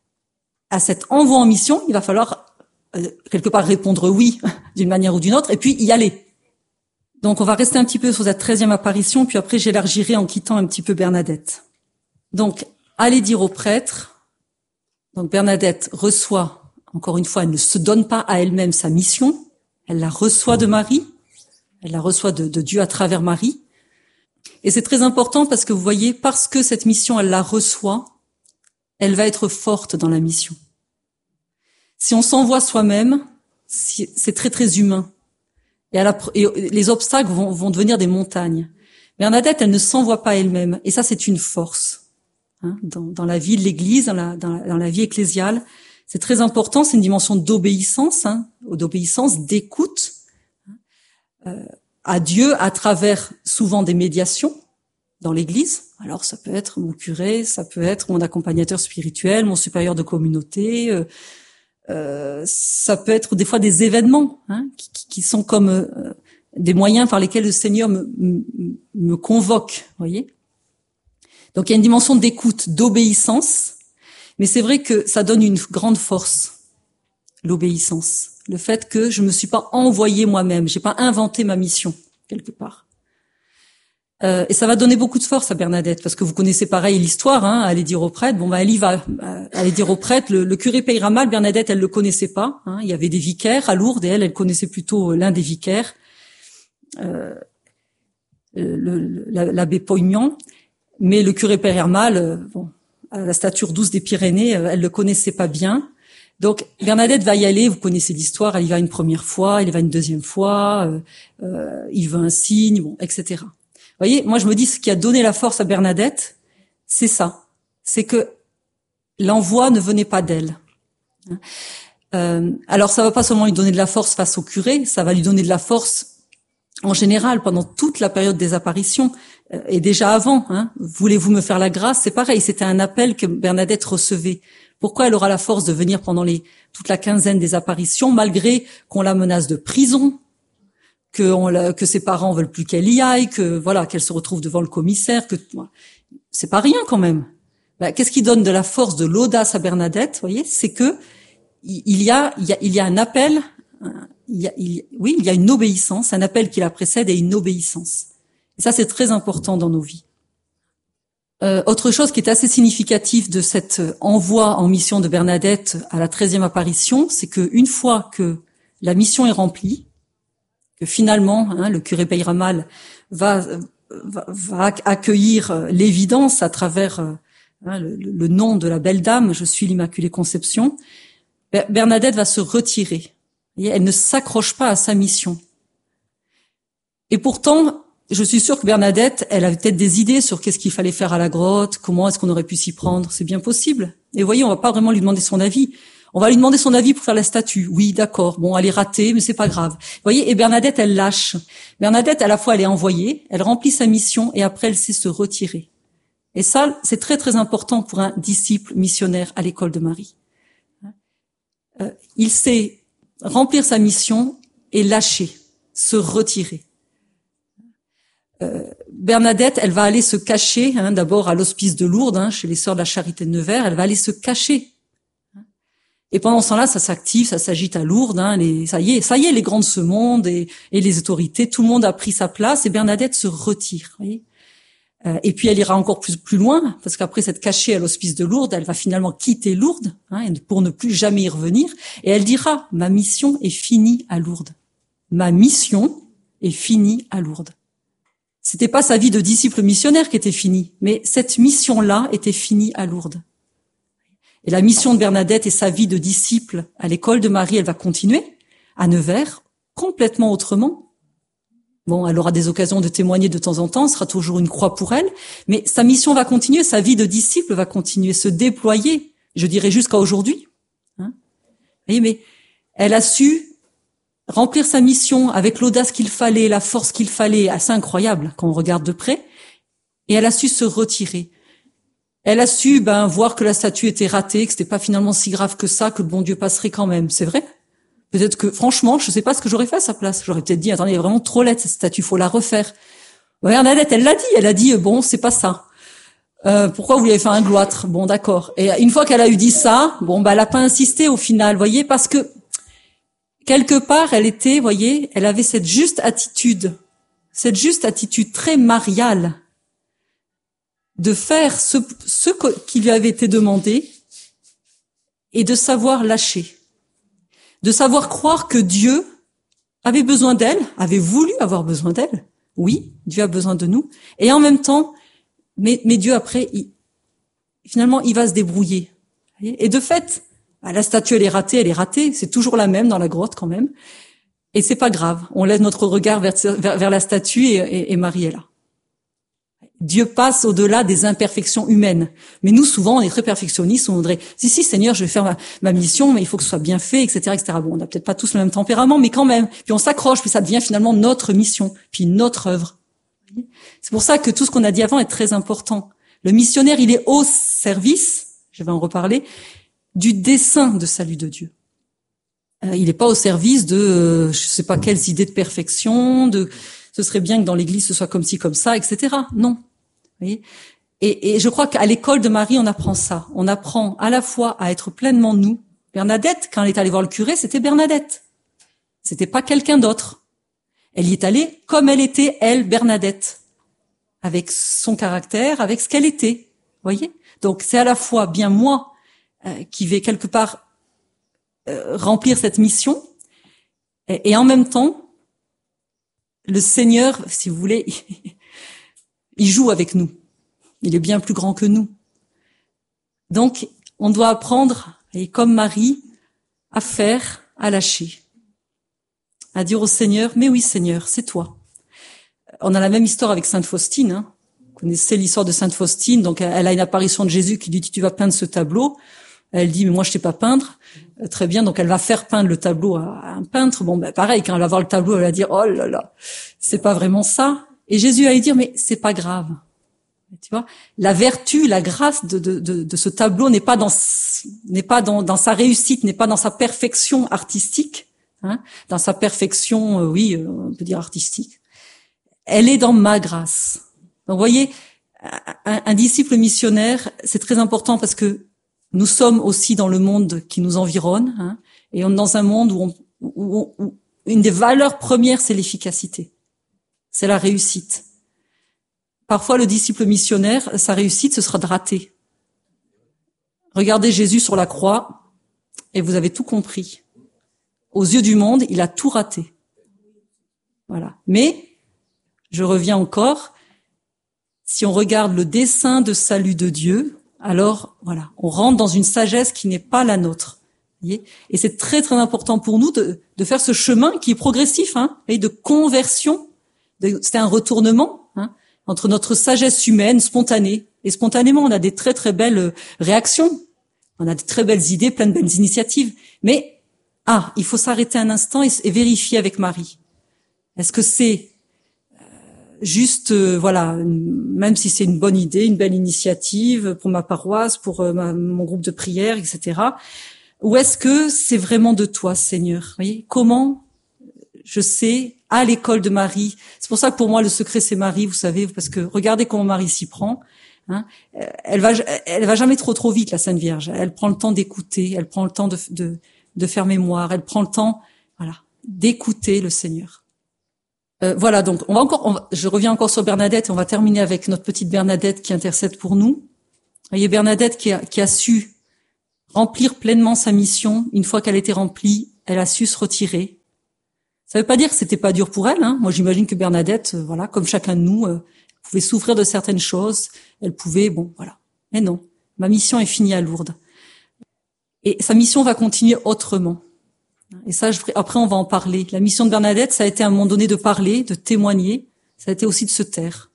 à cet envoi en mission, il va falloir euh, quelque part répondre oui d'une manière ou d'une autre, et puis y aller. Donc on va rester un petit peu sur cette treizième apparition, puis après j'élargirai en quittant un petit peu Bernadette. Donc, aller dire au prêtre. Donc Bernadette reçoit, encore une fois, elle ne se donne pas à elle-même sa mission, elle la reçoit de Marie, elle la reçoit de, de Dieu à travers Marie. Et c'est très important parce que vous voyez, parce que cette mission, elle la reçoit, elle va être forte dans la mission. Si on s'envoie soi-même, c'est très très humain. Et, à la, et les obstacles vont, vont devenir des montagnes. Bernadette, elle ne s'envoie pas elle-même. Et ça, c'est une force. Hein, dans, dans la vie de l'Église, dans la, dans, la, dans la vie ecclésiale, c'est très important. C'est une dimension d'obéissance, hein, d'obéissance, d'écoute euh, à Dieu à travers souvent des médiations dans l'Église. Alors ça peut être mon curé, ça peut être mon accompagnateur spirituel, mon supérieur de communauté. Euh, euh, ça peut être des fois des événements hein, qui, qui sont comme euh, des moyens par lesquels le Seigneur me, me, me convoque. Voyez. Donc il y a une dimension d'écoute, d'obéissance, mais c'est vrai que ça donne une grande force, l'obéissance. Le fait que je me suis pas envoyé moi-même, j'ai pas inventé ma mission quelque part. Euh, et ça va donner beaucoup de force à Bernadette, parce que vous connaissez pareil l'histoire, hein, aller dire au prêtre. Bon, bah, elle y va, euh, aller dire au prêtre. Le, le curé Peyramal, Bernadette, elle le connaissait pas. Hein, il y avait des vicaires à Lourdes, et elle, elle connaissait plutôt l'un des vicaires, euh, le, l'abbé Poignan. Mais le curé Peyramal, euh, bon, à la stature douce des Pyrénées, euh, elle le connaissait pas bien. Donc Bernadette va y aller. Vous connaissez l'histoire. Elle y va une première fois, elle y va une deuxième fois. Euh, euh, il veut un signe, bon, et cetera. Vous voyez, moi je me dis ce qui a donné la force à Bernadette, c'est ça, c'est que l'envoi ne venait pas d'elle. Euh, alors ça va pas seulement lui donner de la force face au curé, ça va lui donner de la force en général pendant toute la période des apparitions euh, et déjà avant. Hein, voulez-vous me faire la grâce? C'est pareil, c'était un appel que Bernadette recevait. Pourquoi elle aura la force de venir pendant les toute la quinzaine des apparitions, malgré qu'on la menace de prison? Que, on la, que ses parents veulent plus qu'elle y aille, que voilà, qu'elle se retrouve devant le commissaire, que c'est pas rien quand même. Ben, qu'est-ce qui donne de la force, de l'audace à Bernadette, voyez, c'est que il y a, il y a, il y a un appel, il y a, il, oui, il y a une obéissance, un appel qui la précède et une obéissance. Et ça, c'est très important dans nos vies. Euh, autre chose qui est assez significatif de cet envoi en mission de Bernadette à la treizième apparition, c'est que une fois que la mission est remplie, que finalement, hein, le curé Peyramal va, va, va accueillir l'évidence à travers hein, le, le nom de la belle dame, je suis l'Immaculée Conception, Bernadette va se retirer. Et elle ne s'accroche pas à sa mission. Et pourtant, je suis sûre que Bernadette, elle avait peut-être des idées sur qu'est-ce qu'il fallait faire à la grotte, comment est-ce qu'on aurait pu s'y prendre, c'est bien possible. Et vous voyez, on va pas vraiment lui demander son avis. On va lui demander son avis pour faire la statue. Oui, d'accord. Bon, elle est ratée, mais c'est pas grave. Vous voyez, et Bernadette, elle lâche. Bernadette, à la fois, elle est envoyée, elle remplit sa mission, et après, elle sait se retirer. Et ça, c'est très, très important pour un disciple missionnaire à l'école de Marie. Euh, il sait remplir sa mission et lâcher, se retirer. Euh, Bernadette, elle va aller se cacher, hein, d'abord à l'hospice de Lourdes, hein, chez les Sœurs de la Charité de Nevers, elle va aller se cacher. Et pendant ce temps-là, ça s'active, ça s'agite à Lourdes. Hein, les, ça y est, ça y est, les grands de ce monde et, et les autorités, tout le monde a pris sa place. Et Bernadette se retire. Voyez. Euh, et puis elle ira encore plus plus loin, parce qu'après s'être cachée à l'hospice de Lourdes, elle va finalement quitter Lourdes hein, pour ne plus jamais y revenir. Et elle dira :« Ma mission est finie à Lourdes. Ma mission est finie à Lourdes. » C'était pas sa vie de disciple missionnaire qui était finie, mais cette mission-là était finie à Lourdes. Et la mission de Bernadette et sa vie de disciple à l'école de Marie, elle va continuer à Nevers, complètement autrement. Bon, elle aura des occasions de témoigner de temps en temps, ce sera toujours une croix pour elle, mais sa mission va continuer, sa vie de disciple va continuer, se déployer, je dirais jusqu'à aujourd'hui. Hein. Vous voyez, mais elle a su remplir sa mission avec l'audace qu'il fallait, la force qu'il fallait, assez incroyable quand on regarde de près, et elle a su se retirer. Elle a su ben voir que la statue était ratée, que c'était pas finalement si grave que ça, que le bon Dieu passerait quand même. C'est vrai. Peut-être que, franchement, je sais pas ce que j'aurais fait à sa place. J'aurais peut-être dit, attendez, elle est vraiment trop laide, cette statue, faut la refaire. Bernadette, elle l'a dit, elle a dit, bon, c'est pas ça. Euh, pourquoi vous lui avez fait un gloître? Bon, d'accord. Et une fois qu'elle a eu dit ça, bon, bah, elle a pas insisté au final, voyez, parce que, quelque part, elle était, voyez, elle avait cette juste attitude, cette juste attitude très mariale, de faire ce, ce qui lui avait été demandé et de savoir lâcher, de savoir croire que Dieu avait besoin d'elle, avait voulu avoir besoin d'elle. Oui, Dieu a besoin de nous. Et en même temps, mais, mais Dieu après, il, finalement, il va se débrouiller. Et de fait, la statue, elle est ratée, elle est ratée. C'est toujours la même dans la grotte quand même. Et c'est pas grave. On lève notre regard vers, vers, vers la statue et, et, et Marie est là. Dieu passe au-delà des imperfections humaines. Mais nous, souvent, on est très perfectionnistes, on voudrait, si, si, Seigneur, je vais faire ma, ma mission, mais il faut que ce soit bien fait, et cetera, et cetera. Bon, on n'a peut-être pas tous le même tempérament, mais quand même. Puis on s'accroche, puis ça devient finalement notre mission, puis notre œuvre. C'est pour ça que tout ce qu'on a dit avant est très important. Le missionnaire, il est au service, je vais en reparler, du dessein de salut de Dieu. Euh, il n'est pas au service de, euh, je sais pas quelles idées de perfection, de, ce serait bien que dans l'Église ce soit comme ci, comme ça, et cetera. Non. Vous voyez, et, et je crois qu'à l'école de Marie, on apprend ça. On apprend à la fois à être pleinement nous. Bernadette, quand elle est allée voir le curé, c'était Bernadette. C'était pas quelqu'un d'autre. Elle y est allée comme elle était, elle, Bernadette. Avec son caractère, avec ce qu'elle était. Vous voyez? Donc c'est à la fois bien moi euh, qui vais quelque part euh, remplir cette mission, et, et en même temps, le Seigneur, si vous voulez, il joue avec nous. Il est bien plus grand que nous. Donc, on doit apprendre, et comme Marie, à faire, à lâcher. À dire au Seigneur, mais oui Seigneur, c'est toi. On a la même histoire avec Sainte Faustine. Hein. Vous connaissez l'histoire de Sainte Faustine. Donc, elle a une apparition de Jésus qui lui dit, tu vas peindre ce tableau. Elle dit, mais moi, je sais pas peindre. Euh, très bien. Donc, elle va faire peindre le tableau à, à un peintre. Bon, ben, pareil, quand elle va voir le tableau, elle va dire, oh là là, c'est pas vraiment ça. Et Jésus va lui dire, mais c'est pas grave. Tu vois, la vertu, la grâce de, de, de, de ce tableau n'est pas dans, n'est pas dans, dans sa réussite, n'est pas dans sa perfection artistique, hein, dans sa perfection, euh, oui, euh, on peut dire artistique. Elle est dans ma grâce. Donc, vous voyez, un, un disciple missionnaire, c'est très important parce que nous sommes aussi dans le monde qui nous environne, hein, et on est dans un monde où, on, où, où une des valeurs premières, c'est l'efficacité, c'est la réussite. Parfois, le disciple missionnaire, sa réussite, ce sera de rater. Regardez Jésus sur la croix, et vous avez tout compris. Aux yeux du monde, il a tout raté. Voilà. Mais, je reviens encore, si on regarde le dessein de salut de Dieu, alors, voilà, on rentre dans une sagesse qui n'est pas la nôtre. Voyez, et c'est très, très important pour nous de, de faire ce chemin qui est progressif, hein, et de conversion. De, c'est un retournement, hein, entre notre sagesse humaine spontanée. Et spontanément, on a des très très belles réactions. On a de très belles idées, plein de belles initiatives. Mais, ah, il faut s'arrêter un instant et, et vérifier avec Marie. Est-ce que c'est euh, juste, euh, voilà, même si c'est une bonne idée, une belle initiative pour ma paroisse, pour euh, ma, mon groupe de prière, et cetera. Ou est-ce que c'est vraiment de toi, Seigneur? Vous voyez, comment je sais, à l'école de Marie. C'est pour ça que pour moi, le secret, c'est Marie, vous savez, parce que regardez comment Marie s'y prend. Hein. Elle va, elle va jamais trop trop vite, la Sainte Vierge. Elle prend le temps d'écouter, elle prend le temps de, de, de faire mémoire, elle prend le temps, voilà, d'écouter le Seigneur. Euh, voilà, donc on va encore, on va, je reviens encore sur Bernadette et on va terminer avec notre petite Bernadette qui intercède pour nous. Vous voyez, Bernadette qui a, qui a su remplir pleinement sa mission. Une fois qu'elle était remplie, elle a su se retirer. Ça veut pas dire que c'était pas dur pour elle. Hein. Moi, j'imagine que Bernadette, euh, voilà, comme chacun de nous, euh, pouvait souffrir de certaines choses. Elle pouvait, bon, voilà. Mais non, ma mission est finie à Lourdes. Et sa mission va continuer autrement. Et ça, je, après, on va en parler. La mission de Bernadette, ça a été à un moment donné de parler, de témoigner. Ça a été aussi de se taire.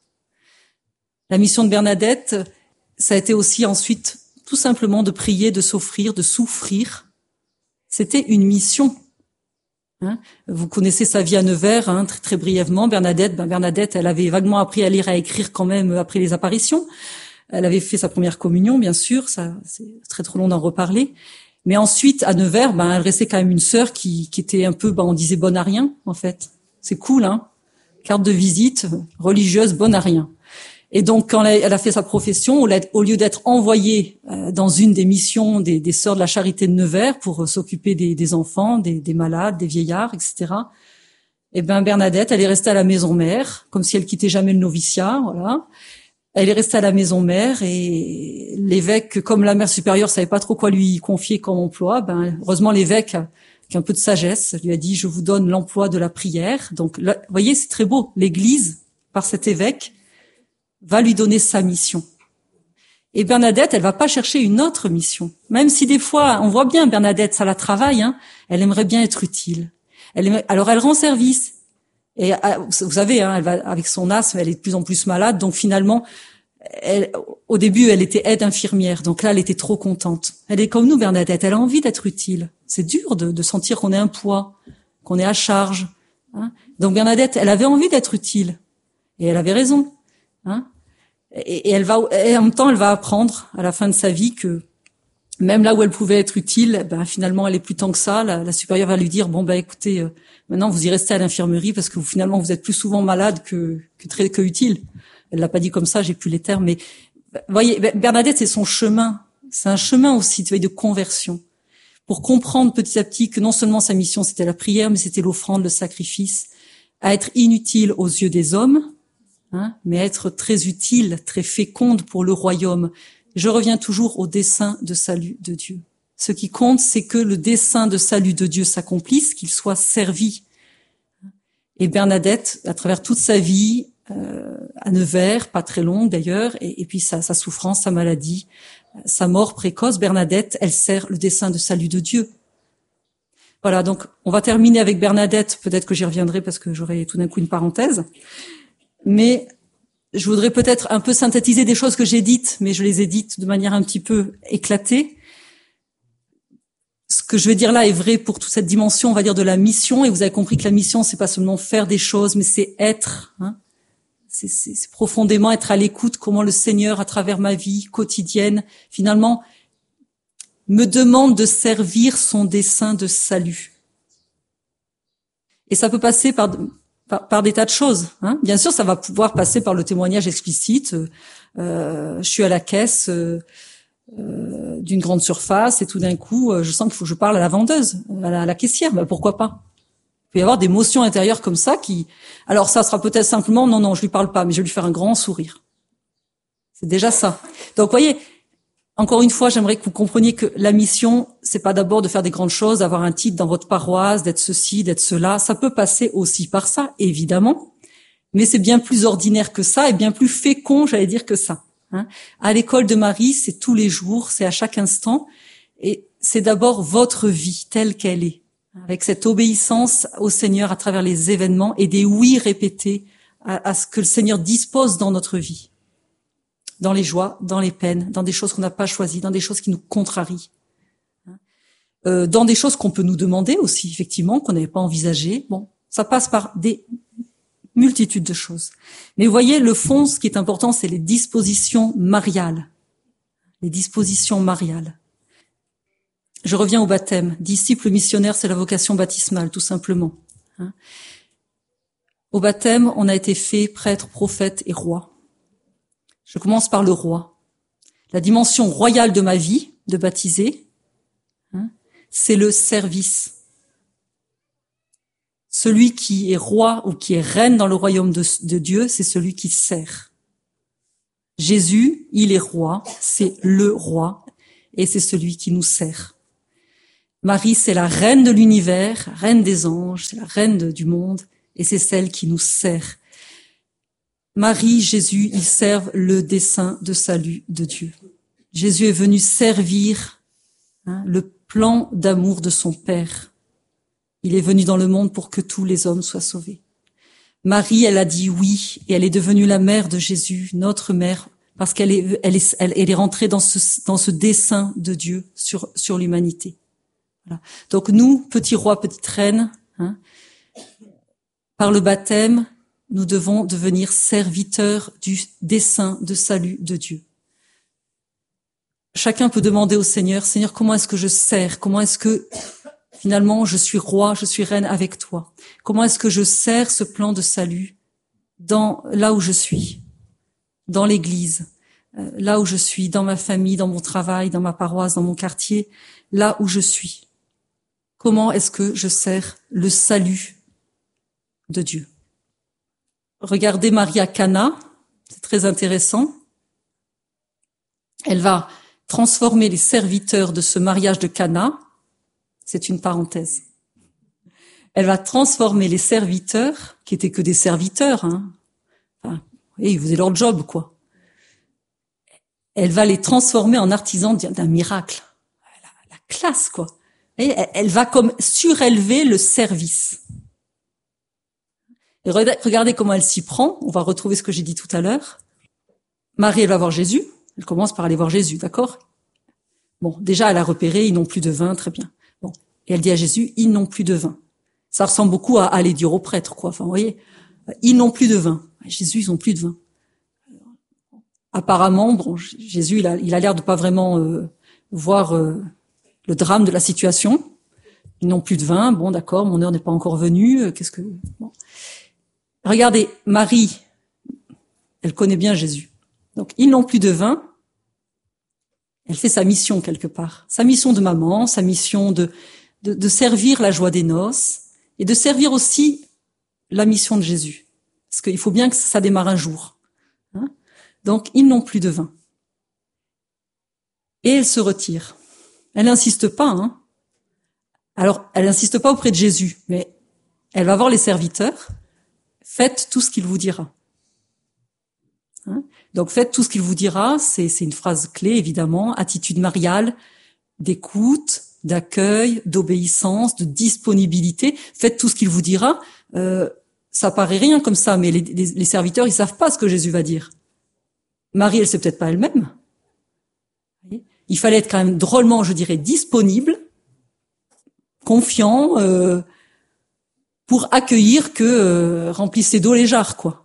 La mission de Bernadette, ça a été aussi ensuite tout simplement de prier, de s'offrir, de souffrir. C'était une mission. Hein, vous connaissez sa vie à Nevers, hein, très, très brièvement. Bernadette, ben Bernadette, elle avait vaguement appris à lire et à écrire quand même après les apparitions. Elle avait fait sa première communion, bien sûr. Ça, c'est très trop long d'en reparler. Mais ensuite, à Nevers, ben elle restait quand même une sœur qui, qui était un peu, ben on disait bonne à rien, en fait. C'est cool, hein. Carte de visite religieuse, bonne à rien. Et donc, quand elle a fait sa profession, au lieu d'être envoyée dans une des missions des, des sœurs de la Charité de Nevers pour s'occuper des, des enfants, des, des malades, des vieillards, et cetera, eh ben Bernadette, elle est restée à la maison mère, comme si elle quittait jamais le noviciat, voilà. Elle est restée à la maison mère et l'évêque, comme la mère supérieure savait pas trop quoi lui confier comme emploi, ben heureusement l'évêque, qui a un peu de sagesse, lui a dit: je vous donne l'emploi de la prière. Donc, là, vous voyez, c'est très beau. L'Église, par cet évêque, va lui donner sa mission. Et Bernadette, elle va pas chercher une autre mission. Même si des fois, on voit bien Bernadette, ça la travaille, hein, elle aimerait bien être utile. Elle aimerait, alors elle rend service. Et vous savez, hein, elle va, avec son asthme, elle est de plus en plus malade. Donc finalement, elle, au début, elle était aide infirmière. Donc là, elle était trop contente. Elle est comme nous, Bernadette. Elle a envie d'être utile. C'est dur de, de sentir qu'on est un poids, qu'on est à charge. Hein. Donc Bernadette, elle avait envie d'être utile. Et elle avait raison. Hein, et, et elle va, et en même temps, elle va apprendre à la fin de sa vie que même là où elle pouvait être utile, ben finalement, elle est plus tant que ça. La, la supérieure va lui dire: bon ben écoutez, euh, maintenant vous y restez à l'infirmerie parce que vous, finalement vous êtes plus souvent malade que que très que utile. Elle l'a pas dit comme ça, j'ai plus les termes, mais vous voyez, Bernadette, c'est son chemin, c'est un chemin aussi de conversion pour comprendre petit à petit que non seulement sa mission c'était la prière, mais c'était l'offrande, le sacrifice, à être inutile aux yeux des hommes. Hein, mais être très utile, très féconde pour le royaume. Je reviens toujours au dessein de salut de Dieu. Ce qui compte, c'est que le dessein de salut de Dieu s'accomplisse, qu'il soit servi. Et Bernadette, à travers toute sa vie, euh, à Nevers, pas très longue d'ailleurs, et, et puis sa, sa souffrance, sa maladie, sa mort précoce, Bernadette, elle sert le dessein de salut de Dieu. Voilà, donc on va terminer avec Bernadette, peut-être que j'y reviendrai parce que j'aurai tout d'un coup une parenthèse. Mais je voudrais peut-être un peu synthétiser des choses que j'ai dites, mais je les ai dites de manière un petit peu éclatée. Ce que je vais dire là est vrai pour toute cette dimension, on va dire, de la mission. Et vous avez compris que la mission, c'est pas seulement faire des choses, mais c'est être. Hein. C'est, c'est, c'est profondément être à l'écoute, comment le Seigneur, à travers ma vie quotidienne, finalement, me demande de servir son dessein de salut. Et ça peut passer par... Par, par des tas de choses. Hein. Bien sûr, ça va pouvoir passer par le témoignage explicite. Euh, je suis à la caisse euh, euh, d'une grande surface et tout d'un coup, euh, je sens qu'il faut que je parle à la vendeuse, à la, à la caissière. Ben, pourquoi pas? Il peut y avoir des motions intérieures comme ça qui... Alors ça sera peut-être simplement, non, non, je lui parle pas, mais je vais lui faire un grand sourire. C'est déjà ça. Donc, vous voyez, encore une fois, j'aimerais que vous compreniez que la mission, c'est pas d'abord de faire des grandes choses, d'avoir un titre dans votre paroisse, d'être ceci, d'être cela. Ça peut passer aussi par ça, évidemment. Mais c'est bien plus ordinaire que ça et bien plus fécond, j'allais dire, que ça. Hein. À l'école de Marie, c'est tous les jours, c'est à chaque instant. Et c'est d'abord votre vie telle qu'elle est, avec cette obéissance au Seigneur à travers les événements et des oui répétés à, à ce que le Seigneur dispose dans notre vie. Dans les joies, dans les peines, dans des choses qu'on n'a pas choisies, dans des choses qui nous contrarient, euh, dans des choses qu'on peut nous demander aussi, effectivement, qu'on n'avait pas envisagées. Bon, ça passe par des multitudes de choses. Mais vous voyez, le fond, ce qui est important, c'est les dispositions mariales. Les dispositions mariales. Je reviens au baptême. Disciple missionnaire, c'est la vocation baptismale, tout simplement. Hein. Au baptême, on a été fait prêtre, prophète et roi. Je commence par le roi. La dimension royale de ma vie, de baptisé, hein, c'est le service. Celui qui est roi ou qui est reine dans le royaume de, de Dieu, c'est celui qui sert. Jésus, il est roi, c'est le roi, et c'est celui qui nous sert. Marie, c'est la reine de l'univers, reine des anges, c'est la reine de, du monde, et c'est celle qui nous sert. Marie, Jésus, ils servent le dessein de salut de Dieu. Jésus est venu servir hein, le plan d'amour de son Père. Il est venu dans le monde pour que tous les hommes soient sauvés. Marie, elle a dit oui, et elle est devenue la mère de Jésus, notre mère, parce qu'elle est, elle est, elle, elle est rentrée dans ce, dans ce dessein de Dieu sur, sur l'humanité. Voilà. Donc nous, petits rois, petites reines, hein, par le baptême, nous devons devenir serviteurs du dessein de salut de Dieu. Chacun peut demander au Seigneur, Seigneur, comment est-ce que je sers? Comment est-ce que finalement je suis roi, je suis reine avec toi? Comment est-ce que je sers ce plan de salut dans là où je suis, dans l'Église, euh, là où je suis, dans ma famille, dans mon travail, dans ma paroisse, dans mon quartier, là où je suis? Comment est-ce que je sers le salut de Dieu? Regardez Marie à Cana, c'est très intéressant. Elle va transformer les serviteurs de ce mariage de Cana, c'est une parenthèse. Elle va transformer les serviteurs, qui étaient que des serviteurs, hein. Enfin, ils faisaient leur job, quoi. Elle va les transformer en artisans d'un miracle. La, la classe, quoi. Et elle va comme surélever le service. Et regardez comment elle s'y prend. On va retrouver ce que j'ai dit tout à l'heure. Marie, elle va voir Jésus. Elle commence par aller voir Jésus, d'accord? Bon, déjà, elle a repéré, ils n'ont plus de vin, très bien. Bon, et elle dit à Jésus, ils n'ont plus de vin. Ça ressemble beaucoup à aller dire au prêtre, quoi. Enfin, vous voyez, ils n'ont plus de vin. Jésus, ils n'ont plus de vin. Apparemment, bon, Jésus, il a, il a l'air de pas vraiment euh, voir euh, le drame de la situation. Ils n'ont plus de vin. Bon, d'accord, mon heure n'est pas encore venue. Qu'est-ce que bon. Regardez, Marie, elle connaît bien Jésus. Donc, ils n'ont plus de vin. Elle fait sa mission quelque part. Sa mission de maman, sa mission de, de, de servir la joie des noces et de servir aussi la mission de Jésus. Parce qu'il faut bien que ça démarre un jour. Hein? Donc, ils n'ont plus de vin. Et elle se retire. Elle n'insiste pas. Hein? Alors, elle n'insiste pas auprès de Jésus, mais elle va voir les serviteurs. Faites tout ce qu'il vous dira. Hein? Donc, faites tout ce qu'il vous dira. C'est, c'est une phrase clé, évidemment. Attitude mariale, d'écoute, d'accueil, d'obéissance, de disponibilité. Faites tout ce qu'il vous dira. Euh, ça paraît rien comme ça, mais les, les, les serviteurs, ils savent pas ce que Jésus va dire. Marie, elle sait peut-être pas elle-même. Il fallait être quand même drôlement, je dirais, disponible, confiant, euh, pour accueillir que euh, remplissez d'eau les jarres, quoi.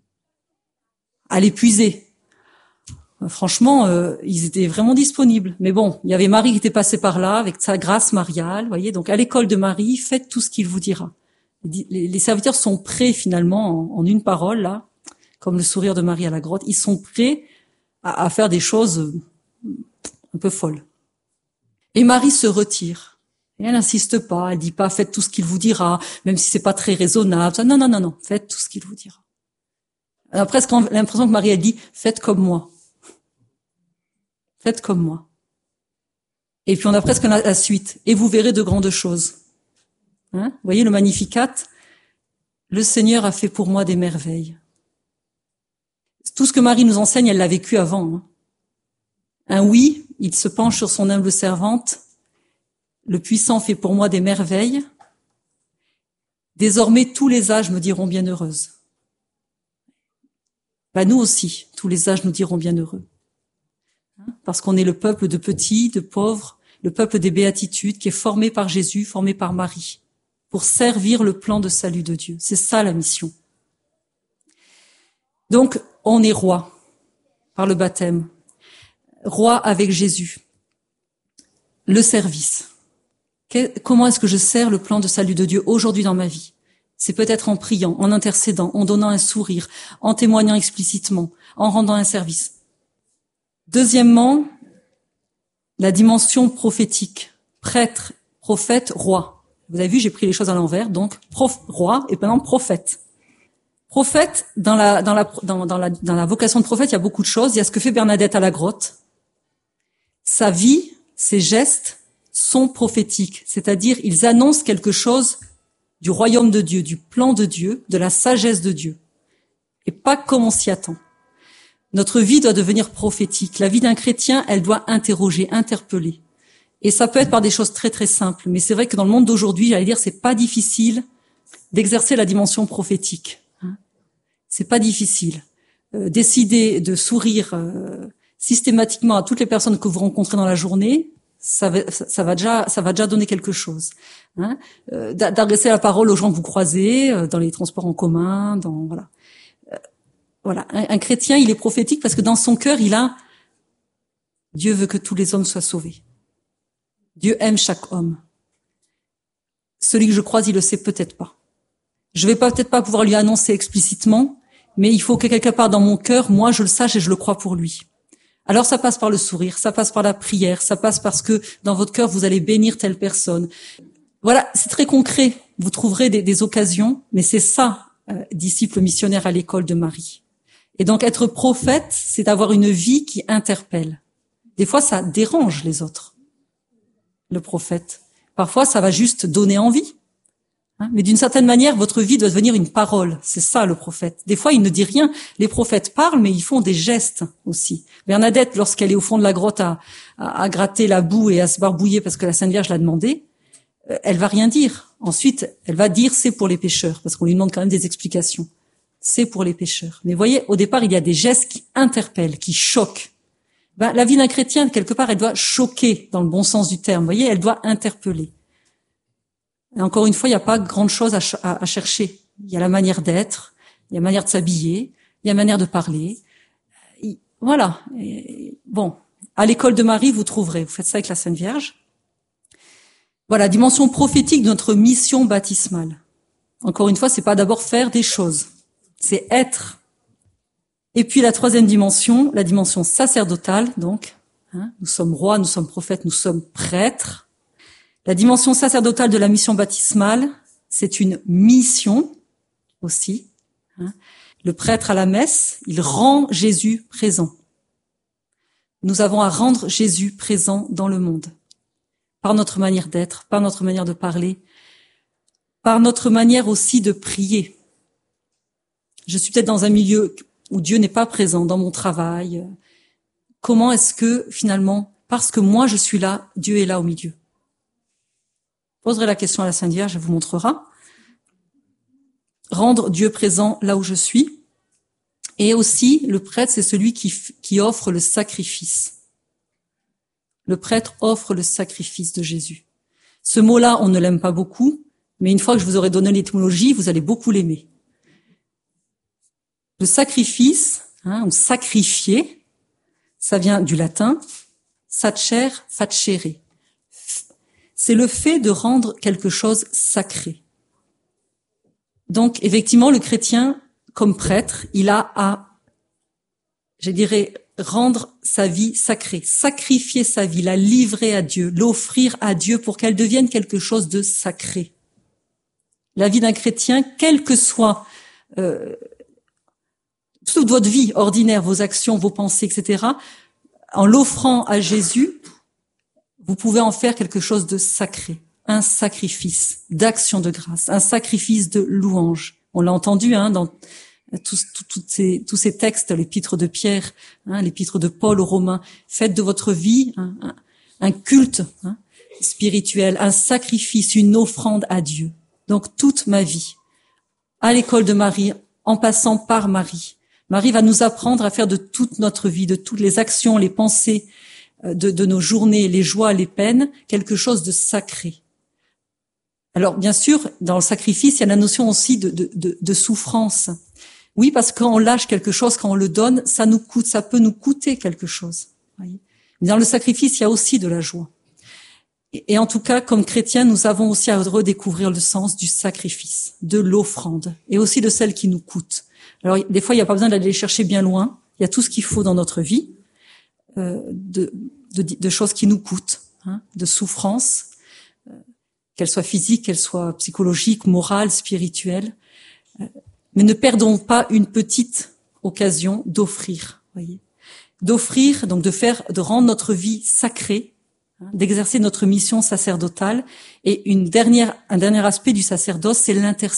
À l'épuiser. Euh, franchement, euh, ils étaient vraiment disponibles. Mais bon, il y avait Marie qui était passée par là avec sa grâce mariale, voyez. Donc à l'école de Marie, faites tout ce qu'il vous dira. Les, les serviteurs sont prêts finalement, en, en une parole là, comme le sourire de Marie à la grotte. Ils sont prêts à, à faire des choses un peu folles. Et Marie se retire. Et elle n'insiste pas, elle dit pas faites tout ce qu'il vous dira, même si c'est pas très raisonnable. Non, non, non, non, faites tout ce qu'il vous dira. On a presque l'impression que Marie a dit faites comme moi. Faites comme moi. Et puis on a presque la, la suite. Et vous verrez de grandes choses. Hein? Vous voyez le Magnificat? Le Seigneur a fait pour moi des merveilles. Tout ce que Marie nous enseigne, elle l'a vécu avant. Hein? Un oui, il se penche sur son humble servante. Le puissant fait pour moi des merveilles. Désormais, tous les âges me diront bienheureuse. Ben, nous aussi, tous les âges nous diront bienheureux. Parce qu'on est le peuple de petits, de pauvres, le peuple des béatitudes qui est formé par Jésus, formé par Marie, pour servir le plan de salut de Dieu. C'est ça la mission. Donc, on est roi par le baptême. Roi avec Jésus. Le service. Comment est-ce que je sers le plan de salut de Dieu aujourd'hui dans ma vie? C'est peut-être en priant, en intercédant, en donnant un sourire, en témoignant explicitement, en rendant un service. Deuxièmement, la dimension prophétique. Prêtre, prophète, roi. Vous avez vu, j'ai pris les choses à l'envers, donc prof, roi et maintenant prophète. Prophète, dans la, dans la, dans, dans la, dans la vocation de prophète, il y a beaucoup de choses. Il y a ce que fait Bernadette à la grotte. Sa vie, ses gestes sont prophétiques, c'est-à-dire ils annoncent quelque chose du royaume de Dieu, du plan de Dieu, de la sagesse de Dieu, et pas comme on s'y attend. Notre vie doit devenir prophétique. La vie d'un chrétien, elle doit interroger, interpeller. Et ça peut être par des choses très très simples. Mais c'est vrai que dans le monde d'aujourd'hui, j'allais dire, c'est pas difficile d'exercer la dimension prophétique. Hein. C'est pas difficile. Euh, décider de sourire euh, systématiquement à toutes les personnes que vous rencontrez dans la journée, ça va, ça va déjà, ça va déjà donner quelque chose. Hein. Euh, d'adresser la parole aux gens que vous croisez euh, dans les transports en commun, dans voilà. Euh, voilà. Un, un chrétien, il est prophétique parce que dans son cœur, il a Dieu veut que tous les hommes soient sauvés. Dieu aime chaque homme. Celui que je croise, il le sait peut-être pas. Je vais pas, peut-être pas pouvoir lui annoncer explicitement, mais il faut que quelque part dans mon cœur, moi, je le sache et je le crois pour lui. Alors ça passe par le sourire, ça passe par la prière, ça passe parce que dans votre cœur, vous allez bénir telle personne. Voilà, c'est très concret. Vous trouverez des, des occasions, mais c'est ça, euh, disciple missionnaire à l'école de Marie. Et donc être prophète, c'est avoir une vie qui interpelle. Des fois, ça dérange les autres. Le prophète. Parfois, ça va juste donner envie. Hein, mais d'une certaine manière, votre vie doit devenir une parole. C'est ça, le prophète. Des fois, il ne dit rien. Les prophètes parlent, mais ils font des gestes aussi. Bernadette, lorsqu'elle est au fond de la grotte à, à, à gratter la boue et à se barbouiller parce que la Sainte Vierge l'a demandé, euh, elle va rien dire. Ensuite, elle va dire c'est pour les pécheurs, parce qu'on lui demande quand même des explications. C'est pour les pécheurs. Mais voyez, au départ, il y a des gestes qui interpellent, qui choquent. Ben, la vie d'un chrétien, quelque part, elle doit choquer dans le bon sens du terme. Vous voyez, elle doit interpeller. Et encore une fois, il n'y a pas grande chose à, ch- à, à chercher. Il y a la manière d'être, il y a la manière de s'habiller, il y a la manière de parler. Et voilà. Et bon, à l'école de Marie, vous trouverez. Vous faites ça avec la Sainte Vierge. Voilà, dimension prophétique de notre mission baptismale. Encore une fois, c'est pas d'abord faire des choses, c'est être. Et puis la troisième dimension, la dimension sacerdotale, donc, hein, nous sommes rois, nous sommes prophètes, nous sommes prêtres. La dimension sacerdotale de la mission baptismale, c'est une mission aussi. Hein. Le prêtre à la messe, il rend Jésus présent. Nous avons à rendre Jésus présent dans le monde, par notre manière d'être, par notre manière de parler, par notre manière aussi de prier. Je suis peut-être dans un milieu où Dieu n'est pas présent, dans mon travail. Comment est-ce que, finalement, parce que moi je suis là, Dieu est là au milieu? Je poserai la question à la Sainte Vierge, elle vous montrera. Rendre Dieu présent là où je suis. Et aussi, le prêtre, c'est celui qui, qui offre le sacrifice. Le prêtre offre le sacrifice de Jésus. Ce mot-là, on ne l'aime pas beaucoup, mais une fois que je vous aurai donné l'étymologie, vous allez beaucoup l'aimer. Le sacrifice, hein, ou sacrifier, ça vient du latin, sacer, facere. C'est le fait de rendre quelque chose sacré. Donc, effectivement, le chrétien, comme prêtre, il a à, je dirais, rendre sa vie sacrée, sacrifier sa vie, la livrer à Dieu, l'offrir à Dieu pour qu'elle devienne quelque chose de sacré. La vie d'un chrétien, quelle que soit euh, toute votre vie ordinaire, vos actions, vos pensées, et cetera, en l'offrant à Jésus, vous pouvez en faire quelque chose de sacré, un sacrifice d'action de grâce, un sacrifice de louange. On l'a entendu hein, dans tous, tous, tous, ces, tous ces textes, l'épître de Pierre, hein, l'épître de Paul aux Romains. Faites de votre vie hein, un, un culte hein, spirituel, un sacrifice, une offrande à Dieu. Donc toute ma vie, à l'école de Marie, en passant par Marie. Marie va nous apprendre à faire de toute notre vie, de toutes les actions, les pensées, de, de nos journées, les joies, les peines, quelque chose de sacré. Alors, bien sûr, dans le sacrifice, il y a la notion aussi de, de, de, de souffrance. Oui, parce que quand on lâche quelque chose, quand on le donne, ça nous coûte, ça peut nous coûter quelque chose. Voyez. Mais dans le sacrifice, il y a aussi de la joie. Et en tout cas, comme chrétiens, nous avons aussi à redécouvrir le sens du sacrifice, de l'offrande, et aussi de celle qui nous coûte. Alors, des fois, il n'y a pas besoin d'aller chercher bien loin. Il y a tout ce qu'il faut dans notre vie, euh, de, de, de choses qui nous coûtent, hein, de souffrances, euh, qu'elles soient physiques, qu'elles soient psychologiques, morales, spirituelles. Euh, mais ne perdons pas une petite occasion d'offrir, voyez, d'offrir, donc de faire, de rendre notre vie sacrée, d'exercer notre mission sacerdotale. Et une dernière, un dernier aspect du sacerdoce, c'est l'intercession.